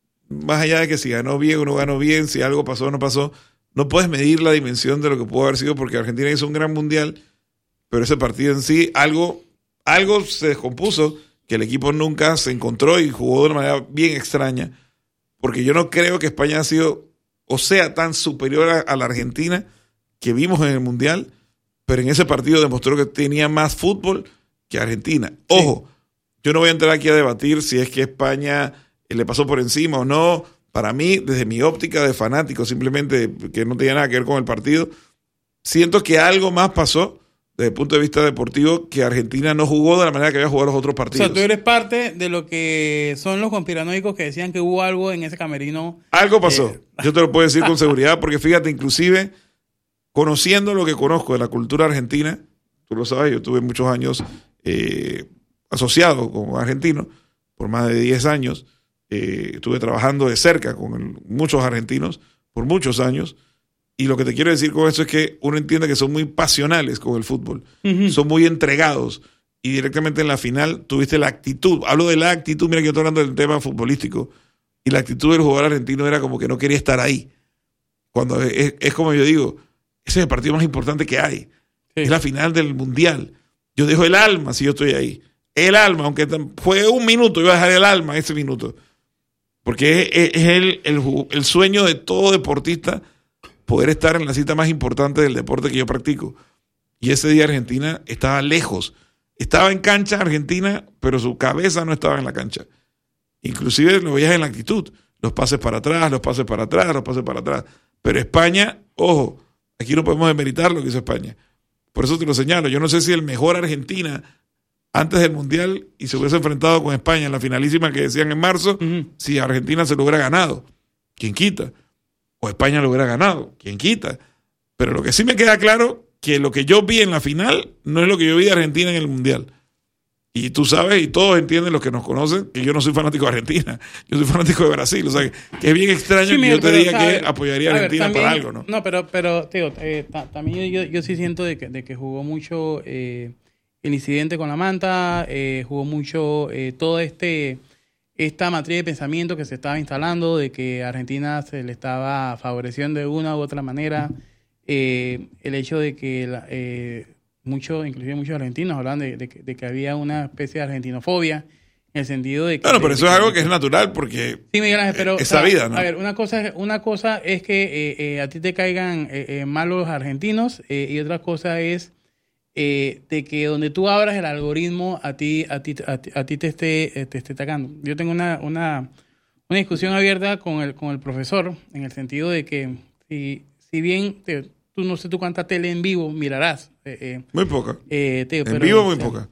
más allá de que si ganó bien o no ganó bien, si algo pasó o no pasó, no puedes medir la dimensión de lo que pudo haber sido porque Argentina hizo un gran Mundial, pero ese partido en sí, algo, algo se descompuso, que el equipo nunca se encontró y jugó de una manera bien extraña, porque yo no creo que España ha sido o sea tan superior a, a la Argentina que vimos en el Mundial, pero en ese partido demostró que tenía más fútbol que Argentina. Ojo, sí. Yo no voy a entrar aquí a debatir si es que España le pasó por encima o no. Para mí, desde mi óptica de fanático, simplemente que no tenía nada que ver con el partido, siento que algo más pasó desde el punto de vista deportivo, que Argentina no jugó de la manera que había jugado los otros partidos. O sea, tú eres parte de lo que son los conspiranoicos que decían que hubo algo en ese camerino. Algo pasó. Eh. Yo te lo puedo decir con seguridad, porque fíjate, inclusive, conociendo lo que conozco de la cultura argentina, tú lo sabes, yo tuve muchos años eh, asociado con argentinos, por más de diez años, eh, estuve trabajando de cerca con el, muchos argentinos por muchos años. Y lo que te quiero decir con esto es que uno entiende que son muy pasionales con el fútbol, uh-huh. Son muy entregados y directamente en la final tuviste la actitud. Hablo de la actitud, mira que yo estoy hablando del tema futbolístico y la actitud del jugador argentino era como que no quería estar ahí. Cuando es, es como yo digo, ese es el partido más importante que hay. Sí. Es la final del Mundial. Yo dejo el alma si yo estoy ahí. El alma, aunque juegue un minuto, yo voy a dejar el alma en ese minuto. Porque es, es, es el, el, el sueño de todo deportista poder estar en la cita más importante del deporte que yo practico. Y ese día Argentina estaba lejos. Estaba en cancha Argentina, pero su cabeza no estaba en la cancha. Inclusive lo veías en la actitud. Los pases para atrás, los pases para atrás, los pases para atrás. Pero España, ojo, aquí no podemos demeritar lo que hizo España. Por eso te lo señalo. Yo no sé si el mejor Argentina antes del Mundial y se hubiese enfrentado con España en la finalísima que decían en marzo, uh-huh. Si Argentina se lo hubiera ganado. ¿Quién quita? O España lo hubiera ganado, quién quita. Pero lo que sí me queda claro, que lo que yo vi en la final no es lo que yo vi de Argentina en el Mundial. Y tú sabes, y todos entienden, los que nos conocen, que yo no soy fanático de Argentina, yo soy fanático de Brasil. O sea, que, que es bien extraño sí, que mira, yo te pero, diga o sea, que apoyaría a Argentina ver, también, para algo, ¿no? No, pero, pero tío, eh, ta, también yo, yo sí siento de que, de que jugó mucho eh, el incidente con la manta, eh, jugó mucho eh, todo este... esta matriz de pensamiento que se estaba instalando de que a Argentina se le estaba favoreciendo de una u otra manera, eh, el hecho de que la, eh, muchos, inclusive muchos argentinos hablan de, de, de que había una especie de argentinofobia, en el sentido de que... Bueno, pero de, eso de, es algo de, que es natural porque sí, Miguel Ángel, pero, esa o sea, vida, ¿no? A ver, una cosa, una cosa es que eh, eh, a ti te caigan eh, eh, mal los argentinos eh, y otra cosa es Eh, de que donde tú abras el algoritmo a ti a ti a ti, a ti te esté te esté atacando. Yo tengo una una una discusión abierta con el con el profesor en el sentido de que si si bien te, tú no sé tú cuánta tele en vivo mirarás eh, eh, muy poca eh, te, en pero, vivo muy o sea, poca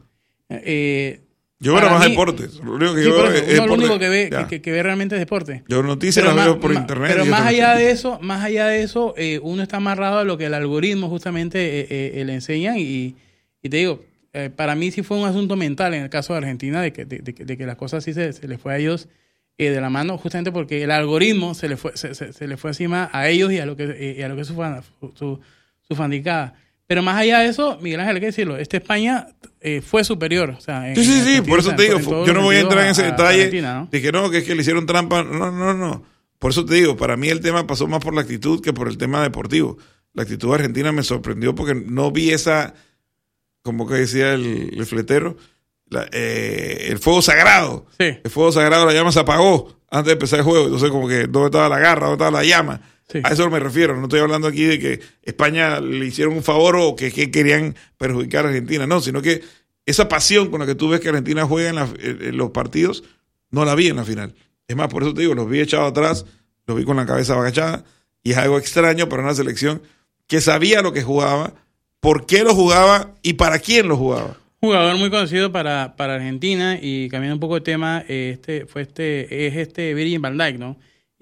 eh, yo veo más deportes. Lo único que sí, yo veo es, es es lo único deporte. que ve que, que, que ve realmente es deporte. Yo noticias las veo por ma, internet. Pero más allá de eso, más allá de eso, eh, uno está amarrado a lo que el algoritmo justamente eh, eh, le enseña y Y te digo, eh, para mí sí fue un asunto mental en el caso de Argentina, de que, de, de, de que las cosas sí se, se les fue a ellos eh, de la mano, justamente porque el algoritmo se le fue se, se, se le fue encima a ellos y a lo que eh, y a lo que es su, su, su fanaticada. Pero más allá de eso, Miguel Ángel, hay que decirlo, esta España eh, fue superior. O sea, en, sí, sí, sí, sentido, por eso o sea, te digo, yo no voy a entrar en ese a, detalle a ¿no? de que no, que es que le hicieron trampa. No, no, no. Por eso te digo, para mí el tema pasó más por la actitud que por el tema deportivo. La actitud argentina me sorprendió porque no vi esa... como que decía el, el fletero, la, eh, el fuego sagrado. Sí. El fuego sagrado, la llama se apagó antes de empezar el juego. Entonces, como que, ¿dónde estaba la garra? ¿Dónde estaba la llama? Sí. A eso me refiero. No estoy hablando aquí de que España le hicieron un favor o que, que querían perjudicar a Argentina. No, sino que esa pasión con la que tú ves que Argentina juega en, la, en los partidos, no la vi en la final. Es más, por eso te digo, los vi echados atrás, los vi con la cabeza agachada, y es algo extraño para una selección que sabía lo que jugaba, por qué lo jugaba y para quién lo jugaba. Jugador muy conocido para, para Argentina, y cambiando un poco de tema, este fue este es este Virgil van Dijk, ¿no?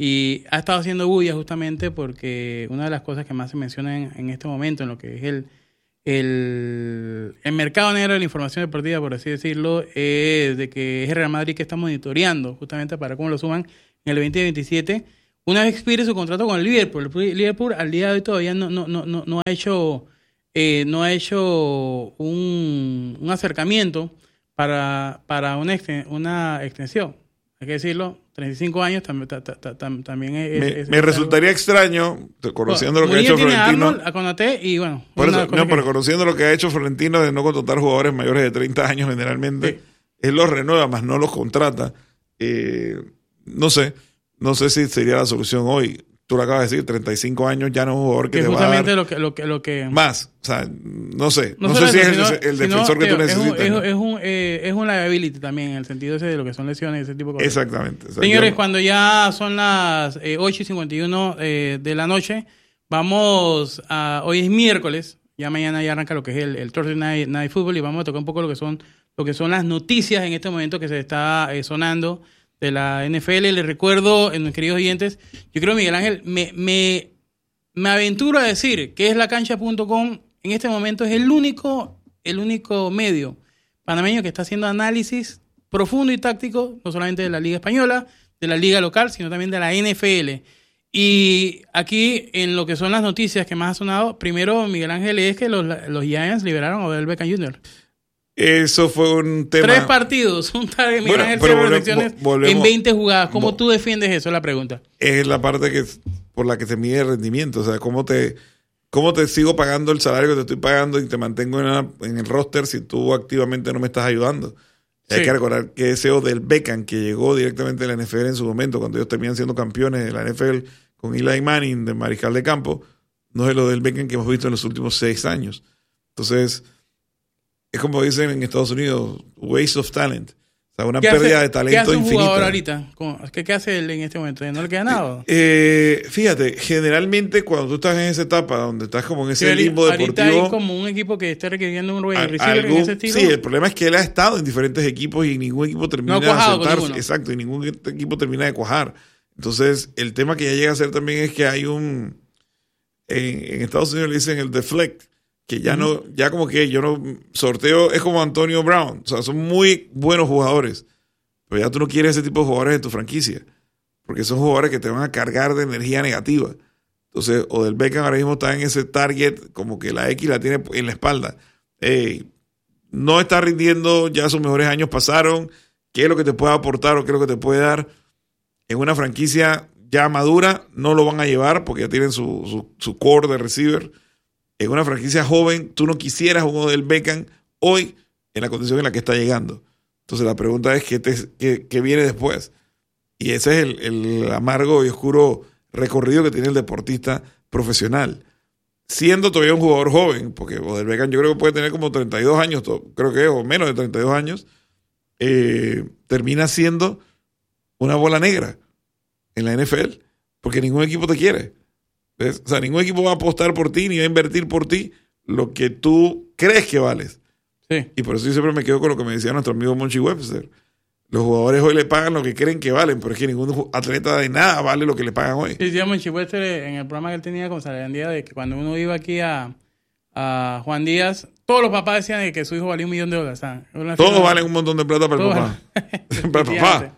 Y ha estado haciendo bulla justamente porque una de las cosas que más se mencionan en, en este momento, en lo que es el, el, el mercado negro de la información deportiva, por así decirlo, es de que es el Real Madrid que está monitoreando justamente para cómo lo suman en el veinte veintisiete. Una vez expire su contrato con el Liverpool, el Liverpool al día de hoy todavía no, no, no, no, no ha hecho, eh, no ha hecho un, un acercamiento para, para una, exten, una extensión. Hay que decirlo, treinta y cinco años tam, tam, tam, tam, también es... Me, es, me es resultaría algo extraño, conociendo lo que ha hecho Florentino... A, a Konaté y bueno... Por eso, no, pero conociendo lo que ha hecho Florentino de no contratar jugadores mayores de treinta años generalmente, sí. Él los renueva, más no los contrata. Eh, no sé, no sé si sería la solución hoy. Tú lo acabas de decir, treinta y cinco años ya no es un jugador que, que te va a dar... justamente lo que, lo que, lo que... Más, o sea, no sé. No, no sé si es sino, el, el defensor que Teo, tú necesitas. Es un, es, es, un, eh, es un liability también, en el sentido ese de lo que son lesiones y ese tipo de cosas. Exactamente. O sea, Señores, yo... cuando ya son las eh, ocho y cincuenta y uno eh, de la noche, vamos a... Hoy es miércoles, ya mañana ya arranca lo que es el, el Thursday Night, Night Football y vamos a tocar un poco lo que son, lo que son las noticias en este momento que se está eh, sonando de la N F L. Les recuerdo, en mis queridos oyentes, yo creo, Miguel Ángel, me, me, me aventuro a decir que es la cancha punto com en este momento es el único, el único medio panameño que está haciendo análisis profundo y táctico, no solamente de la Liga Española, de la Liga Local, sino también de la N F L. Y aquí, en lo que son las noticias que más ha sonado, primero, Miguel Ángel, es que los, los Giants liberaron a Odell Beckham junior Eso fue un tema... Tres partidos, un target, Miguel bueno, Ángel, pero cero volve, elecciones volvemos, en veinte jugadas. ¿Cómo vo- tú defiendes eso? Es la pregunta. Es la parte que por la que se mide el rendimiento. O sea, cómo te, cómo te sigo pagando el salario que te estoy pagando y te mantengo en, una, en el roster si tú activamente no me estás ayudando. Sí. Hay que recordar que ese Odell Beckham, que llegó directamente a la N F L en su momento, cuando ellos terminan siendo campeones de la N F L con Eli Manning de mariscal de campo, no es el Odell Beckham que hemos visto en los últimos seis años. Entonces, es como dicen en Estados Unidos, waste of talent. O sea, una pérdida hace, de talento infinita. ¿Qué hace un infinita. jugador ahorita? ¿Qué, ¿Qué hace él en este momento? ¿No le queda nada? Eh, fíjate, generalmente cuando tú estás en esa etapa donde estás como en ese sí, limbo deportivo... Ahorita hay como un equipo que esté requiriendo un receiver algún, en ese estilo. Sí, el problema es que él ha estado en diferentes equipos y ningún equipo termina no ha de acertarse. Exacto, y ningún equipo termina de cuajar. Entonces, el tema que ya llega a ser también es que hay un... En, en Estados Unidos le dicen el deflect, que ya no, ya como que yo no sorteo, es como Antonio Brown, o sea, son muy buenos jugadores, pero ya tú no quieres ese tipo de jugadores en tu franquicia, porque son jugadores que te van a cargar de energía negativa. Entonces, Odell Beckham ahora mismo está en ese target, como que la X la tiene en la espalda. Hey, no está rindiendo, ya sus mejores años pasaron, ¿qué es lo que te puede aportar o qué es lo que te puede dar? En una franquicia ya madura, no lo van a llevar porque ya tienen su, su, su core de receiver. En una franquicia joven, tú no quisieras un Odell Beckham hoy en la condición en la que está llegando. Entonces la pregunta es ¿qué, te, qué, qué viene después? Y ese es el, el amargo y oscuro recorrido que tiene el deportista profesional. Siendo todavía un jugador joven, porque Odell Beckham yo creo que puede tener como treinta y dos años, creo que es, o menos de treinta y dos años, eh, termina siendo una bola negra en la N F L, porque ningún equipo te quiere. ¿Ves? O sea, ningún equipo va a apostar por ti ni va a invertir por ti lo que tú crees que vales. Sí. Y por eso yo siempre me quedo con lo que me decía nuestro amigo Monchi Webster. Los jugadores hoy le pagan lo que creen que valen, pero es que ningún atleta de nada vale lo que le pagan hoy. Sí, sí, Monchi Webster en el programa que él tenía con Sarandía, de que cuando uno iba aquí a, a Juan Díaz, todos los papás decían que su hijo valía un millón de dólares. ¿Sabes? Todos valen un montón de plata para el papá. Para el papá.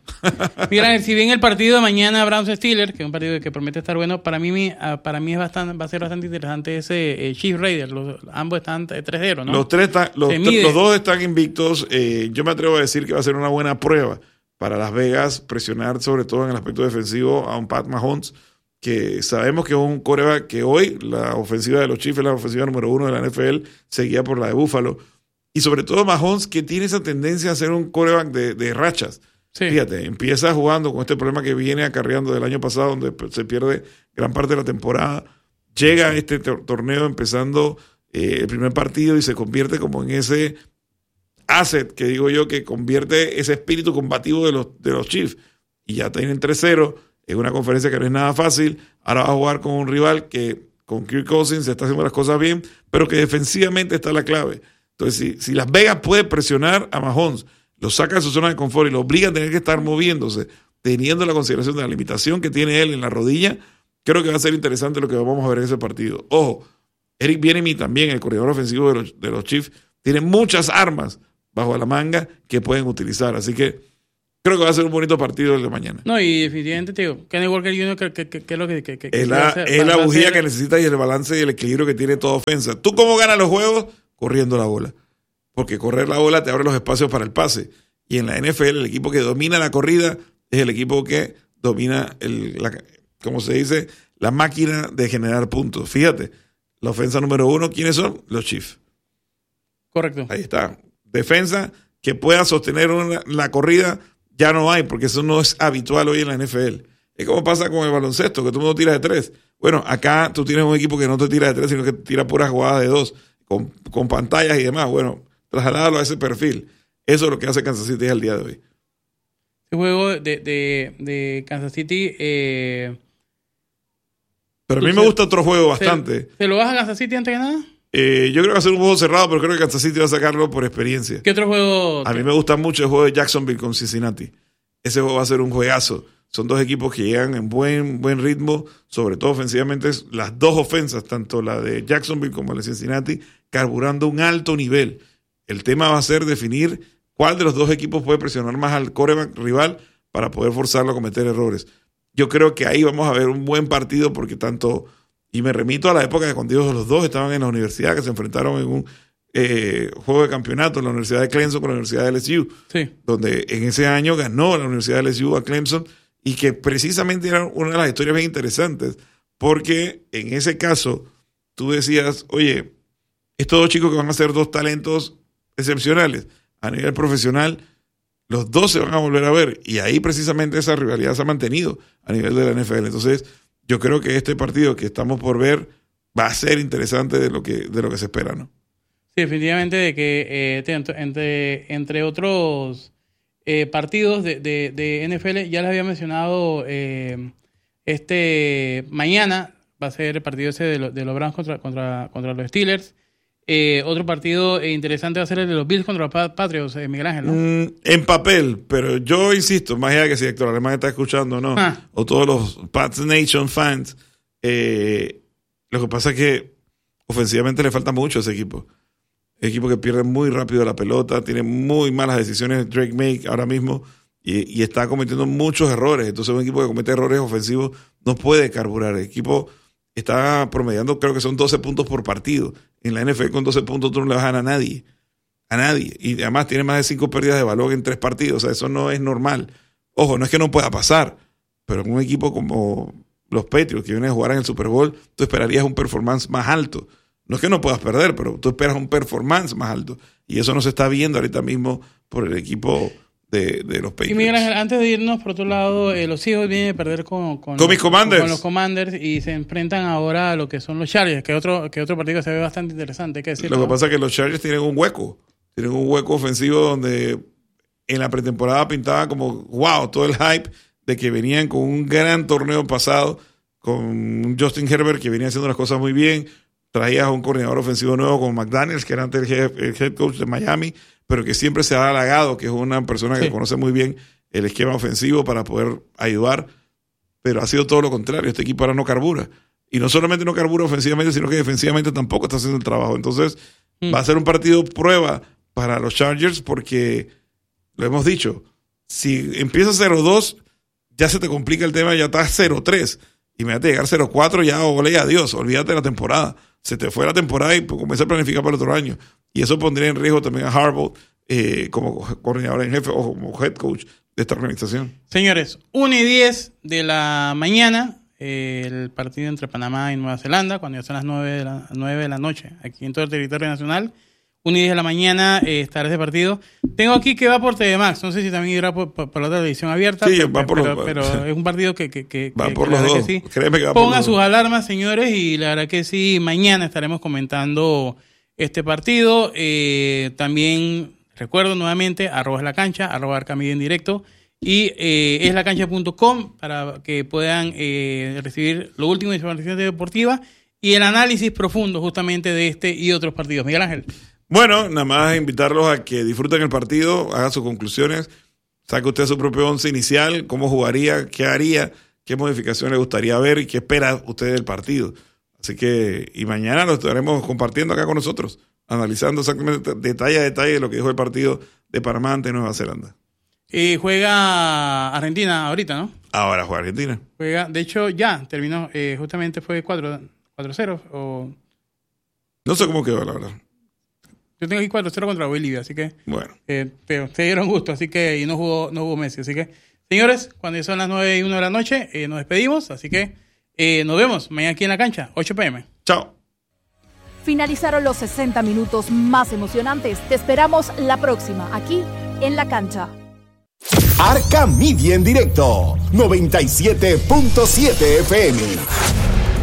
si bien el partido de mañana Browns Steelers, que es un partido que promete estar bueno, para mí para mí es bastante, va a ser bastante interesante ese eh, Chiefs Raiders. Los, ambos están tres cero, ¿no? Los, tres ta, los, t- los dos están invictos. Eh, yo me atrevo a decir que va a ser una buena prueba para Las Vegas presionar sobre todo en el aspecto defensivo a un Pat Mahomes, que sabemos que es un quarterback que hoy la ofensiva de los Chiefs es la ofensiva número uno de la N F L, seguida por la de Buffalo. Y sobre todo Mahomes, que tiene esa tendencia a ser un quarterback de, de rachas. Sí. Fíjate, empieza jugando con este problema que viene acarreando del año pasado, donde se pierde gran parte de la temporada. Llega a este torneo empezando eh, el primer partido y se convierte como en ese asset, que digo yo, que convierte ese espíritu combativo de los, de los Chiefs. Y ya tienen tres cero. Es una conferencia que no es nada fácil. Ahora va a jugar con un rival que con Kirk Cousins está haciendo las cosas bien, pero que defensivamente está la clave. Entonces, si, si Las Vegas puede presionar a Mahomes, lo saca de su zona de confort y lo obliga a tener que estar moviéndose, teniendo la consideración de la limitación que tiene él en la rodilla, creo que va a ser interesante lo que vamos a ver en ese partido. Ojo, Eric Bieniemy también, el coordinador ofensivo de los, de los Chiefs, tiene muchas armas bajo la manga que pueden utilizar. Así que creo que va a ser un bonito partido el de mañana. No, y definitivamente, te digo, Kenny Walker junior que, que, que, que es lo que... que, que es la, hacer, es la bujía que necesita y el balance y el equilibrio que tiene toda ofensa. ¿Tú cómo ganas los juegos? Corriendo la bola. Porque correr la bola te abre los espacios para el pase. Y en la N F L, el equipo que domina la corrida es el equipo que domina, el, la, como se dice, la máquina de generar puntos. Fíjate, la ofensa número uno, ¿quiénes son? Los Chiefs. Correcto. Ahí está. Defensa que pueda sostener una, la corrida, ya no hay, porque eso no es habitual hoy en la N F L. Es como pasa con el baloncesto, que todo el mundo tira de tres. Bueno, acá tú tienes un equipo que no te tira de tres, sino que tira puras jugadas de dos, con, con pantallas y demás. Bueno, trasladado a ese perfil. Eso es lo que hace Kansas City al día de hoy. Este juego de, de, de Kansas City... Eh, pero a mí me gusta otro juego bastante. ¿Te, ¿te lo vas a Kansas City antes que nada? Eh, yo creo que va a ser un juego cerrado, pero creo que Kansas City va a sacarlo por experiencia. ¿Qué otro juego? A mí me gusta mucho el juego de Jacksonville con Cincinnati. Ese juego va a ser un juegazo. Son dos equipos que llegan en buen, buen ritmo, sobre todo ofensivamente. Las dos ofensas, tanto la de Jacksonville como la de Cincinnati, carburando un alto nivel. El tema va a ser definir cuál de los dos equipos puede presionar más al quarterback rival para poder forzarlo a cometer errores. Yo creo que ahí vamos a ver un buen partido porque tanto, y me remito a la época de cuando los dos estaban en la universidad, que se enfrentaron en un eh, juego de campeonato en la Universidad de Clemson con la Universidad de L S U, sí. Donde en ese año ganó la Universidad de L S U a Clemson y que precisamente era una de las historias bien interesantes porque en ese caso tú decías, oye, estos dos chicos que van a ser dos talentos excepcionales a nivel profesional, los dos se van a volver a ver y ahí precisamente esa rivalidad se ha mantenido a nivel de la N F L. Entonces yo creo que este partido que estamos por ver va a ser interesante de lo que, de lo que se espera, ¿no? Sí, definitivamente de que eh, entre, entre, entre otros eh, partidos de, de, de N F L, ya les había mencionado eh, este mañana va a ser el partido ese de, lo, de los Browns contra, contra, contra los Steelers. Eh, otro partido eh, interesante va a ser el de los Bills contra los Patriots, eh, Miguel Ángel, ¿no? Mm, en papel, pero yo insisto, más allá que si Héctor Alemán está escuchando o no, ah. o todos los Pats Nation fans, eh, lo que pasa es que ofensivamente le falta mucho a ese equipo. El equipo que pierde muy rápido la pelota, tiene muy malas decisiones Drake May ahora mismo y, y está cometiendo muchos errores. Entonces un equipo que comete errores ofensivos no puede carburar. El equipo está promediando, creo que son doce puntos por partido. En la N F L con doce puntos tú no le vas a ganar a nadie. A nadie. Y además tiene más de cinco pérdidas de balón en tres partidos. O sea, eso no es normal. Ojo, no es que no pueda pasar, pero en un equipo como los Patriots que vienen a jugar en el Super Bowl, tú esperarías un performance más alto. No es que no puedas perder, pero tú esperas un performance más alto. Y eso no se está viendo ahorita mismo por el equipo de, de los Patriots. Y Miguel Ángel, antes de irnos, por otro lado, eh, los Seahawks vienen a perder con, con, con, mis commanders. con los Commanders y se enfrentan ahora a lo que son los Chargers, que es otro, que otro partido que se ve bastante interesante. Hay que decirlo, lo que ¿no? pasa es que los Chargers tienen un hueco. Tienen un hueco ofensivo donde en la pretemporada pintaba como, wow, todo el hype de que venían con un gran torneo pasado, con Justin Herbert que venía haciendo las cosas muy bien. Traías a un coordinador ofensivo nuevo como McDaniels, que era antes el head, el head coach de Miami, pero que siempre se ha halagado, que es una persona que sí. conoce muy bien el esquema ofensivo para poder ayudar, pero ha sido todo lo contrario. Este equipo ahora no carbura. Y no solamente no carbura ofensivamente, sino que defensivamente tampoco está haciendo el trabajo. Entonces, mm. va a ser un partido prueba para los Chargers porque, lo hemos dicho, si empieza cero dos, ya se te complica el tema, ya estás cero tres. Imagínate llegar cero cuatro, ya ole y adiós, olvídate de la temporada. Se te fue la temporada y pues, comienza a planificar para el otro año. Y eso pondría en riesgo también a Harbaugh eh, como coordinador en jefe o como head coach de esta organización. Señores, una y diez de la mañana, eh, el partido entre Panamá y Nueva Zelanda, cuando ya son las nueve de la, nueve de la noche, aquí en todo el territorio nacional. una y diez de la mañana eh, estará ese partido. Tengo aquí que va por T V Max. No sé si también irá por, por, por la televisión abierta. Sí, pero, va por pero, los pero es un partido que, que, que va que, por que los la dos. Que sí. Créeme que va Pongan por los sus dos. alarmas, señores, y la verdad que sí, mañana estaremos comentando este partido. Eh, también recuerdo nuevamente, arroba es la cancha, arroba arcamida en directo. Y eh, es la cancha punto com para que puedan eh, recibir lo último de información deportiva y el análisis profundo justamente de este y otros partidos. Miguel Ángel. Bueno, nada más invitarlos a que disfruten el partido, hagan sus conclusiones, saque usted su propio once inicial, cómo jugaría, qué haría, qué modificaciones le gustaría ver y qué espera usted del partido. Así que, y mañana lo estaremos compartiendo acá con nosotros, analizando exactamente detalle a detalle lo que dijo el partido de Panamá ante Nueva Zelanda. Y juega Argentina ahorita, ¿no? Ahora juega Argentina. Juega, de hecho, ya terminó, eh, justamente fue cuatro cero. O... No sé cómo quedó, la verdad. Yo tengo aquí cuatro cero contra Bolivia, así que... Bueno. Eh, pero se dieron gusto, así que... Y no jugó, no jugó Messi, así que... Señores, cuando son las nueve y una de la noche, eh, nos despedimos, así que eh, nos vemos mañana aquí en la cancha, ocho p m Chao. Finalizaron los sesenta minutos más emocionantes. Te esperamos la próxima, aquí en la cancha. Arca Media en directo, noventa y siete punto siete F M.